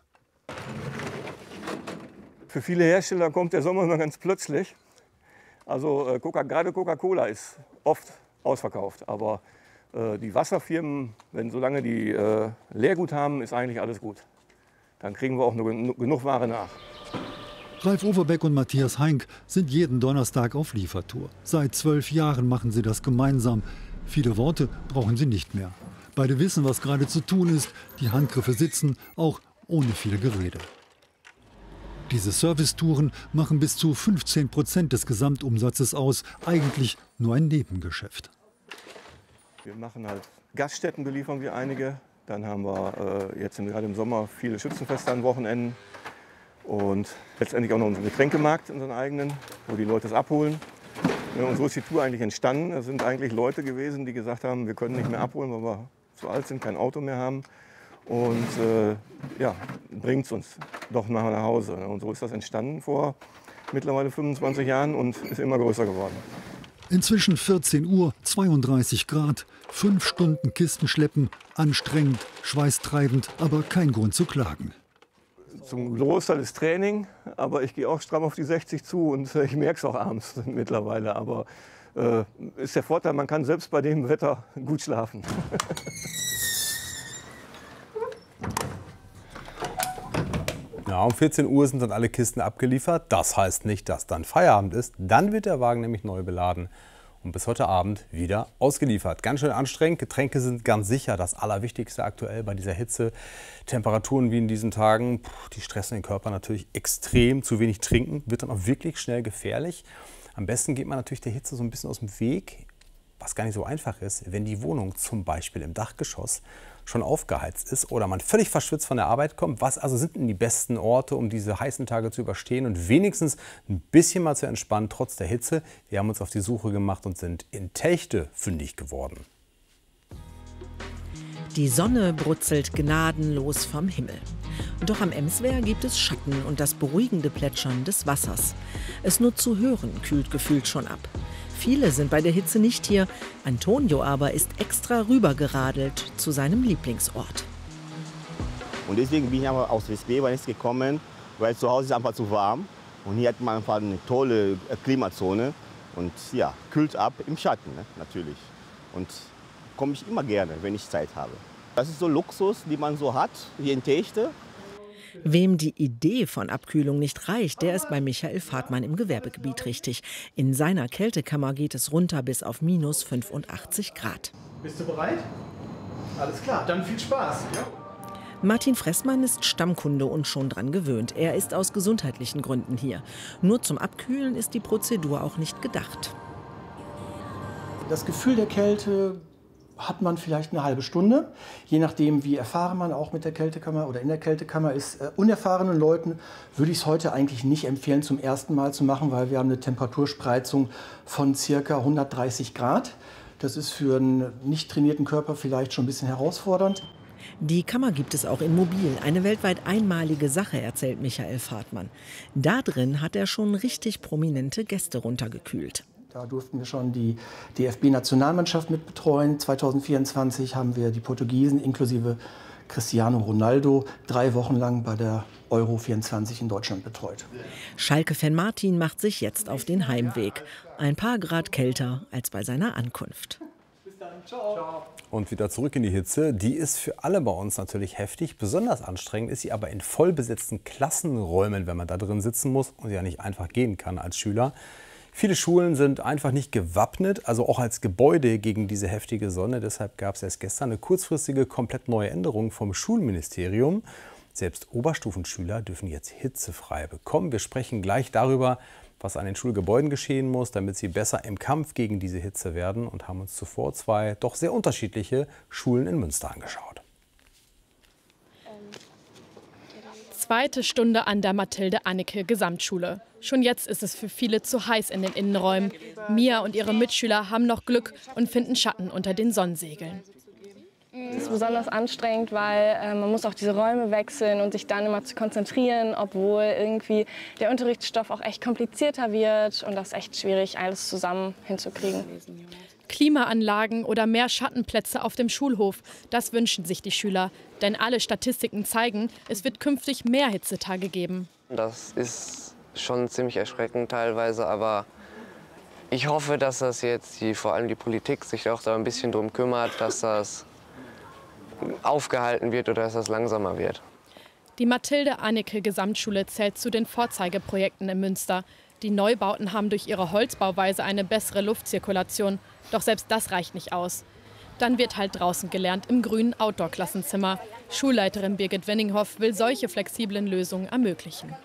Für viele Hersteller kommt der Sommer immer ganz plötzlich. Also äh, Coca, gerade Coca-Cola ist oft ausverkauft, aber die Wasserfirmen, wenn solange die äh, Leergut haben, ist eigentlich alles gut. Dann kriegen wir auch nur genug Ware nach. Ralf Overbeck und Matthias Heink sind jeden Donnerstag auf Liefertour. Seit zwölf Jahren machen sie das gemeinsam. Viele Worte brauchen sie nicht mehr. Beide wissen, was gerade zu tun ist. Die Handgriffe sitzen, auch ohne viel Gerede. Diese Servicetouren machen bis zu fünfzehn Prozent des Gesamtumsatzes aus. Eigentlich nur ein Nebengeschäft. Wir machen halt Gaststätten, beliefern wir einige. Dann haben wir äh, jetzt gerade im Sommer viele Schützenfeste an Wochenenden. Und letztendlich auch noch unseren Getränkemarkt, unseren eigenen, wo die Leute es abholen. Ja, und so ist die Tour eigentlich entstanden. Es sind eigentlich Leute gewesen, die gesagt haben, wir können nicht mehr abholen, weil wir zu alt sind, kein Auto mehr haben. Und äh, ja, bringt es uns doch mal nach Hause. Und so ist das entstanden vor mittlerweile fünfundzwanzig Jahren und ist immer größer geworden. Inzwischen vierzehn Uhr, zweiunddreißig Grad, fünf Stunden Kisten schleppen, anstrengend, schweißtreibend, aber kein Grund zu klagen. Zum Großteil ist Training, aber ich gehe auch stramm auf die sechzig zu und ich merke es auch abends mittlerweile. Aber äh, ist der Vorteil, man kann selbst bei dem Wetter gut schlafen. Ja, um vierzehn Uhr sind dann alle Kisten abgeliefert. Das heißt nicht, dass dann Feierabend ist. Dann wird der Wagen nämlich neu beladen und bis heute Abend wieder ausgeliefert. Ganz schön anstrengend. Getränke sind ganz sicher das Allerwichtigste aktuell bei dieser Hitze. Temperaturen wie in diesen Tagen, die stressen den Körper natürlich extrem. Zu wenig trinken wird dann auch wirklich schnell gefährlich. Am besten geht man natürlich der Hitze so ein bisschen aus dem Weg, was gar nicht so einfach ist, wenn die Wohnung zum Beispiel im Dachgeschoss schon aufgeheizt ist oder man völlig verschwitzt von der Arbeit kommt. Was also sind denn die besten Orte, um diese heißen Tage zu überstehen und wenigstens ein bisschen mal zu entspannen, trotz der Hitze? Wir haben uns auf die Suche gemacht und sind in Telchte fündig geworden. Die Sonne brutzelt gnadenlos vom Himmel. Doch am Emswehr gibt es Schatten und das beruhigende Plätschern des Wassers. Es nur zu hören kühlt gefühlt schon ab. Viele sind bei der Hitze nicht hier. Antonio aber ist extra rübergeradelt zu seinem Lieblingsort. Und deswegen bin ich aber aus Wiesbaden gekommen, weil zu Hause ist einfach zu warm. Und hier hat man einfach eine tolle Klimazone. Und ja, kühlt ab im Schatten, ne? Natürlich. Und komme ich immer gerne, wenn ich Zeit habe. Das ist so Luxus, die man so hat, hier in Techte. Wem die Idee von Abkühlung nicht reicht, der ist bei Michael Fahrtmann im Gewerbegebiet richtig. In seiner Kältekammer geht es runter bis auf minus fünfundachtzig Grad. Bist du bereit? Alles klar, dann viel Spaß. Ja? Martin Fressmann ist Stammkunde und schon dran gewöhnt. Er ist aus gesundheitlichen Gründen hier. Nur zum Abkühlen ist die Prozedur auch nicht gedacht. Das Gefühl der Kälte hat man vielleicht eine halbe Stunde, je nachdem, wie erfahren man auch mit der Kältekammer oder in der Kältekammer ist. Äh, unerfahrenen Leuten würde ich es heute eigentlich nicht empfehlen, zum ersten Mal zu machen, weil wir haben eine Temperaturspreizung von ca. hundertdreißig Grad. Das ist für einen nicht trainierten Körper vielleicht schon ein bisschen herausfordernd. Die Kammer gibt es auch in mobil, eine weltweit einmalige Sache, erzählt Michael Fahrtmann. Da drin hat er schon richtig prominente Gäste runtergekühlt. Da durften wir schon die D F B-Nationalmannschaft mit betreuen. zweitausendvierundzwanzig haben wir die Portugiesen inklusive Cristiano Ronaldo drei Wochen lang bei der Euro vierundzwanzig in Deutschland betreut. Schalke-Fan Martin macht sich jetzt auf den Heimweg. Ein paar Grad kälter als bei seiner Ankunft. Bis dann, ciao. Und wieder zurück in die Hitze. Die ist für alle bei uns natürlich heftig. Besonders anstrengend ist sie aber in vollbesetzten Klassenräumen, wenn man da drin sitzen muss und ja nicht einfach gehen kann als Schüler. Viele Schulen sind einfach nicht gewappnet, also auch als Gebäude gegen diese heftige Sonne. Deshalb gab es erst gestern eine kurzfristige, komplett neue Änderung vom Schulministerium. Selbst Oberstufenschüler dürfen jetzt hitzefrei bekommen. Wir sprechen gleich darüber, was an den Schulgebäuden geschehen muss, damit sie besser im Kampf gegen diese Hitze werden, und haben uns zuvor zwei doch sehr unterschiedliche Schulen in Münster angeschaut. Zweite Stunde an der Mathilde-Anneke-Gesamtschule. Schon jetzt ist es für viele zu heiß in den Innenräumen. Mia und ihre Mitschüler haben noch Glück und finden Schatten unter den Sonnensegeln. Es ist besonders anstrengend, weil äh, man muss auch diese Räume wechseln und sich dann immer zu konzentrieren, obwohl irgendwie der Unterrichtsstoff auch echt komplizierter wird und das ist echt schwierig, alles zusammen hinzukriegen. Klimaanlagen oder mehr Schattenplätze auf dem Schulhof, das wünschen sich die Schüler. Denn alle Statistiken zeigen, es wird künftig mehr Hitzetage geben. Das ist schon ziemlich erschreckend teilweise, aber ich hoffe, dass das jetzt die, vor allem die Politik sich auch da ein bisschen drum kümmert, dass das aufgehalten wird oder dass das langsamer wird. Die Mathilde-Anneke-Gesamtschule zählt zu den Vorzeigeprojekten in Münster. Die Neubauten haben durch ihre Holzbauweise eine bessere Luftzirkulation. Doch selbst das reicht nicht aus. Dann wird halt draußen gelernt, im grünen Outdoor-Klassenzimmer. Schulleiterin Birgit Wenninghoff will solche flexiblen Lösungen ermöglichen.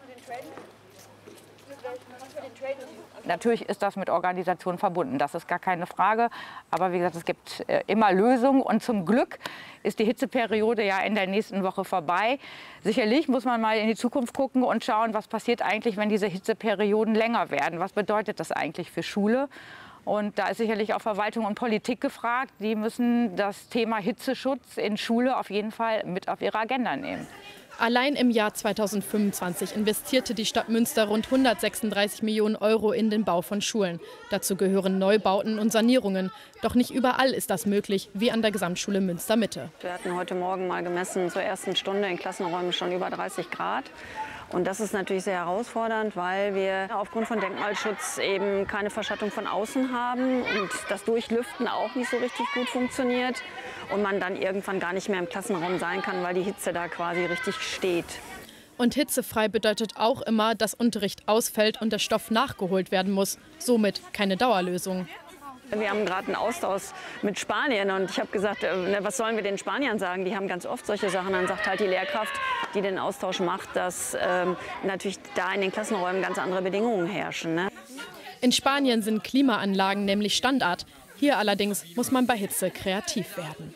Natürlich ist das mit Organisation verbunden, das ist gar keine Frage. Aber wie gesagt, es gibt immer Lösungen. Und zum Glück ist die Hitzeperiode ja in der nächsten Woche vorbei. Sicherlich muss man mal in die Zukunft gucken und schauen, was passiert eigentlich, wenn diese Hitzeperioden länger werden. Was bedeutet das eigentlich für Schule? Und da ist sicherlich auch Verwaltung und Politik gefragt. Die müssen das Thema Hitzeschutz in Schule auf jeden Fall mit auf ihre Agenda nehmen. Allein im Jahr zweitausendfünfundzwanzig investierte die Stadt Münster rund hundertsechsunddreißig Millionen Euro in den Bau von Schulen. Dazu gehören Neubauten und Sanierungen. Doch nicht überall ist das möglich, wie an der Gesamtschule Münster-Mitte. Wir hatten heute Morgen mal gemessen, zur ersten Stunde in Klassenräumen schon über dreißig Grad. Und das ist natürlich sehr herausfordernd, weil wir aufgrund von Denkmalschutz eben keine Verschattung von außen haben und das Durchlüften auch nicht so richtig gut funktioniert und man dann irgendwann gar nicht mehr im Klassenraum sein kann, weil die Hitze da quasi richtig steht. Und hitzefrei bedeutet auch immer, dass Unterricht ausfällt und der Stoff nachgeholt werden muss. Somit keine Dauerlösung. Wir haben gerade einen Austausch mit Spanien und ich habe gesagt, was sollen wir den Spaniern sagen? Die haben ganz oft solche Sachen. Dann sagt halt die Lehrkraft, die den Austausch macht, dass ähm, natürlich da in den Klassenräumen ganz andere Bedingungen herrschen. Ne? In Spanien sind Klimaanlagen nämlich Standard. Hier allerdings muss man bei Hitze kreativ werden.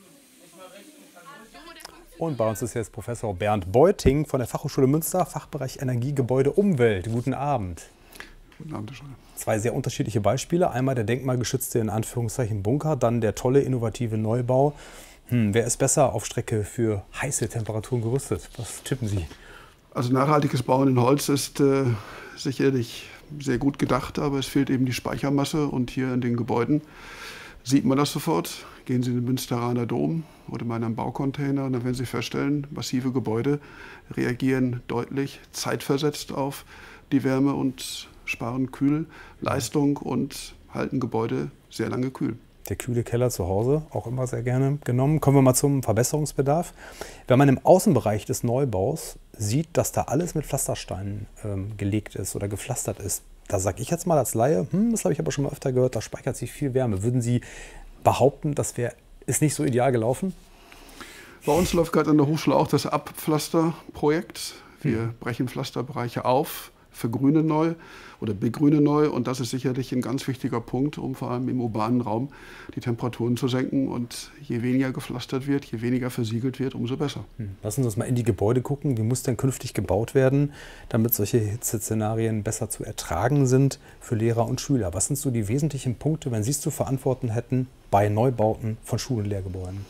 Und bei uns ist jetzt Professor Bernd Beuting von der Fachhochschule Münster, Fachbereich Energie, Gebäude, Umwelt. Guten Abend. Guten Abend, Herr Schreier. Zwei sehr unterschiedliche Beispiele. Einmal der denkmalgeschützte, in Anführungszeichen, Bunker, dann der tolle, innovative Neubau. Hm, wer ist besser auf Strecke für heiße Temperaturen gerüstet? Was tippen Sie? Also nachhaltiges Bauen in Holz ist äh, sicherlich sehr gut gedacht, aber es fehlt eben die Speichermasse. Und hier in den Gebäuden sieht man das sofort. Gehen Sie in den Münsteraner Dom oder mal in einen Baucontainer und dann werden Sie feststellen, massive Gebäude reagieren deutlich zeitversetzt auf die Wärme und sparen Kühlleistung und halten Gebäude sehr lange kühl. Der kühle Keller zu Hause, auch immer sehr gerne genommen. Kommen wir mal zum Verbesserungsbedarf. Wenn man im Außenbereich des Neubaus sieht, dass da alles mit Pflastersteinen ähm, gelegt ist oder gepflastert ist, da sage ich jetzt mal als Laie, hm, das habe ich aber schon mal öfter gehört, da speichert sich viel Wärme. Würden Sie behaupten, das wäre, ist nicht so ideal gelaufen? Bei uns läuft gerade an der Hochschule auch das Abpflasterprojekt. Wir brechen Pflasterbereiche auf, vergrünen neu oder begrünen neu. Und das ist sicherlich ein ganz wichtiger Punkt, um vor allem im urbanen Raum die Temperaturen zu senken. Und je weniger gepflastert wird, je weniger versiegelt wird, umso besser. Lassen Sie uns mal in die Gebäude gucken. Wie muss denn künftig gebaut werden, damit solche Hitzeszenarien besser zu ertragen sind für Lehrer und Schüler? Was sind so die wesentlichen Punkte, wenn Sie es zu verantworten hätten, bei Neubauten von Schulen und Lehrgebäuden?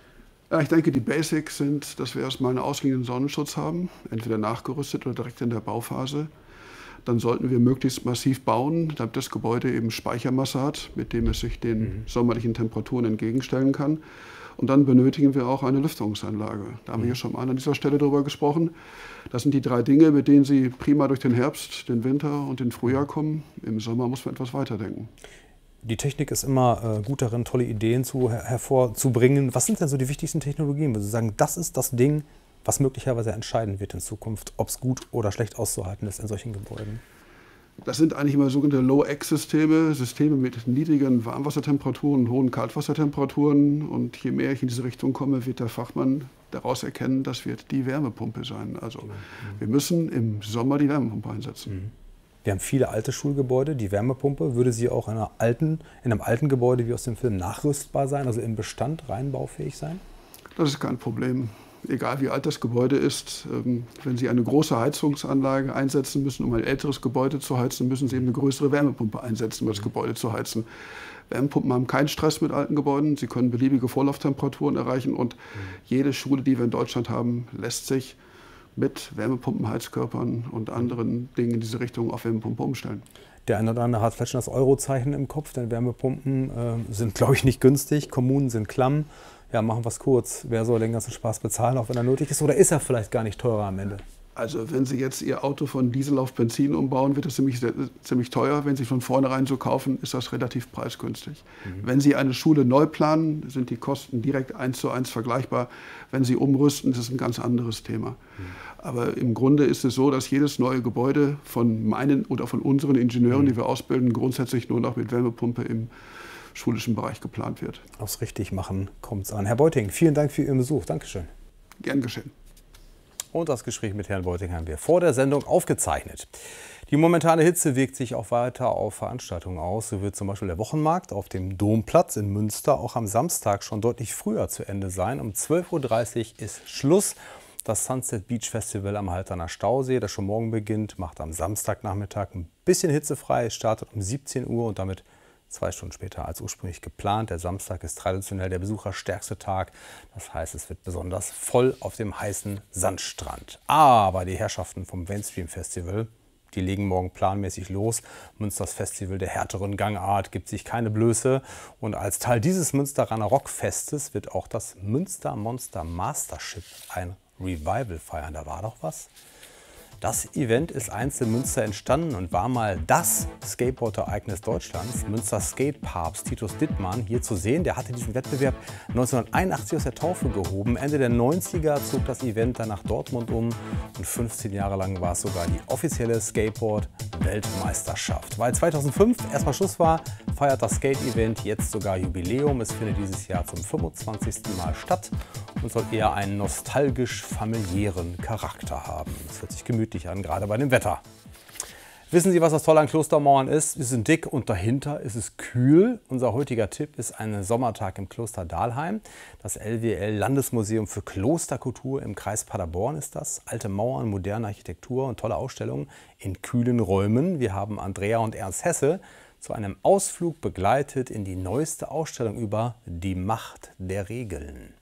Ja, ich denke, die Basics sind, dass wir erstmal einen ausliegenden Sonnenschutz haben, entweder nachgerüstet oder direkt in der Bauphase. Dann sollten wir möglichst massiv bauen, damit das Gebäude eben Speichermasse hat, mit dem es sich den mhm. sommerlichen Temperaturen entgegenstellen kann. Und dann benötigen wir auch eine Lüftungsanlage. Da haben mhm. wir hier schon mal an dieser Stelle drüber gesprochen. Das sind die drei Dinge, mit denen Sie prima durch den Herbst, den Winter und den Frühjahr kommen. Im Sommer muss man etwas weiterdenken. Die Technik ist immer äh, gut darin, tolle Ideen zu, her hervorzubringen. Was sind denn so die wichtigsten Technologien, wo Sie sagen, das ist das Ding, was möglicherweise entscheiden wird in Zukunft, ob es gut oder schlecht auszuhalten ist in solchen Gebäuden? Das sind eigentlich immer sogenannte Low-X-Systeme, Systeme mit niedrigen Warmwassertemperaturen und hohen Kaltwassertemperaturen. Und je mehr ich in diese Richtung komme, wird der Fachmann daraus erkennen, das wird die Wärmepumpe sein. Also mhm. wir müssen im Sommer die Wärmepumpe einsetzen. Mhm. Wir haben viele alte Schulgebäude. Die Wärmepumpe, würde sie auch in, einer alten, in einem alten Gebäude wie aus dem Film nachrüstbar sein, also im Bestand rein baufähig sein? Das ist kein Problem. Egal wie alt das Gebäude ist, wenn Sie eine große Heizungsanlage einsetzen müssen, um ein älteres Gebäude zu heizen, müssen Sie eben eine größere Wärmepumpe einsetzen, um das Gebäude zu heizen. Wärmepumpen haben keinen Stress mit alten Gebäuden. Sie können beliebige Vorlauftemperaturen erreichen. Und jede Schule, die wir in Deutschland haben, lässt sich mit Wärmepumpen, Heizkörpern und anderen Dingen in diese Richtung auf Wärmepumpe umstellen. Der eine oder andere hat vielleicht schon das Eurozeichen im Kopf, denn Wärmepumpen äh, sind, glaube ich, nicht günstig. Kommunen sind klamm. Ja, machen wir es kurz. Wer soll den ganzen Spaß bezahlen, auch wenn er nötig ist? Oder ist er vielleicht gar nicht teurer am Ende? Also wenn Sie jetzt Ihr Auto von Diesel auf Benzin umbauen, wird das ziemlich, ziemlich teuer. Wenn Sie von vornherein so kaufen, ist das relativ preisgünstig. Mhm. Wenn Sie eine Schule neu planen, sind die Kosten direkt eins zu eins vergleichbar. Wenn Sie umrüsten, ist es ein ganz anderes Thema. Mhm. Aber im Grunde ist es so, dass jedes neue Gebäude von meinen oder von unseren Ingenieuren, mhm. die wir ausbilden, grundsätzlich nur noch mit Wärmepumpe im schulischen Bereich geplant wird. Aufs Richtigmachen kommt es an. Herr Beuting, vielen Dank für Ihren Besuch. Dankeschön. Gern geschehen. Und das Gespräch mit Herrn Beuting haben wir vor der Sendung aufgezeichnet. Die momentane Hitze wirkt sich auch weiter auf Veranstaltungen aus. So wird zum Beispiel der Wochenmarkt auf dem Domplatz in Münster auch am Samstag schon deutlich früher zu Ende sein. Um zwölf Uhr dreißig ist Schluss. Das Sunset Beach Festival am Halterner Stausee, das schon morgen beginnt, macht am Samstagnachmittag ein bisschen hitzefrei, startet um siebzehn Uhr und damit zwei Stunden später als ursprünglich geplant. Der Samstag ist traditionell der besucherstärkste Tag. Das heißt, es wird besonders voll auf dem heißen Sandstrand. Aber die Herrschaften vom Mainstream Festival, die legen morgen planmäßig los. Münsters Festival der härteren Gangart gibt sich keine Blöße. Und als Teil dieses Münsteraner Rockfestes wird auch das Münster Monster Mastership ein Revival feiern. Da war doch was. Das Event ist einst in Münster entstanden und war mal das Skateboard-Ereignis Deutschlands. Münster Skate-Papst Titus Dittmann hier zu sehen. Der hatte diesen Wettbewerb neunzehnhunderteinundachtzig aus der Taufe gehoben. Ende der neunziger zog das Event dann nach Dortmund um und fünfzehn Jahre lang war es sogar die offizielle Skateboard-Weltmeisterschaft. Weil zweitausendfünf erstmal Schluss war, feiert das Skate-Event jetzt sogar Jubiläum. Es findet dieses Jahr zum fünfundzwanzigsten Mal statt und soll eher einen nostalgisch-familiären Charakter haben. Es hört sich gemütlich an, gerade bei dem Wetter. Wissen Sie, was das Tolle an Klostermauern ist? Sie sind dick und dahinter ist es kühl. Unser heutiger Tipp ist ein Sommertag im Kloster Dahlheim. Das L W L-Landesmuseum für Klosterkultur im Kreis Paderborn ist das. Alte Mauern, moderne Architektur und tolle Ausstellungen in kühlen Räumen. Wir haben Andrea und Ernst Hesse zu einem Ausflug begleitet in die neueste Ausstellung über die Macht der Regeln.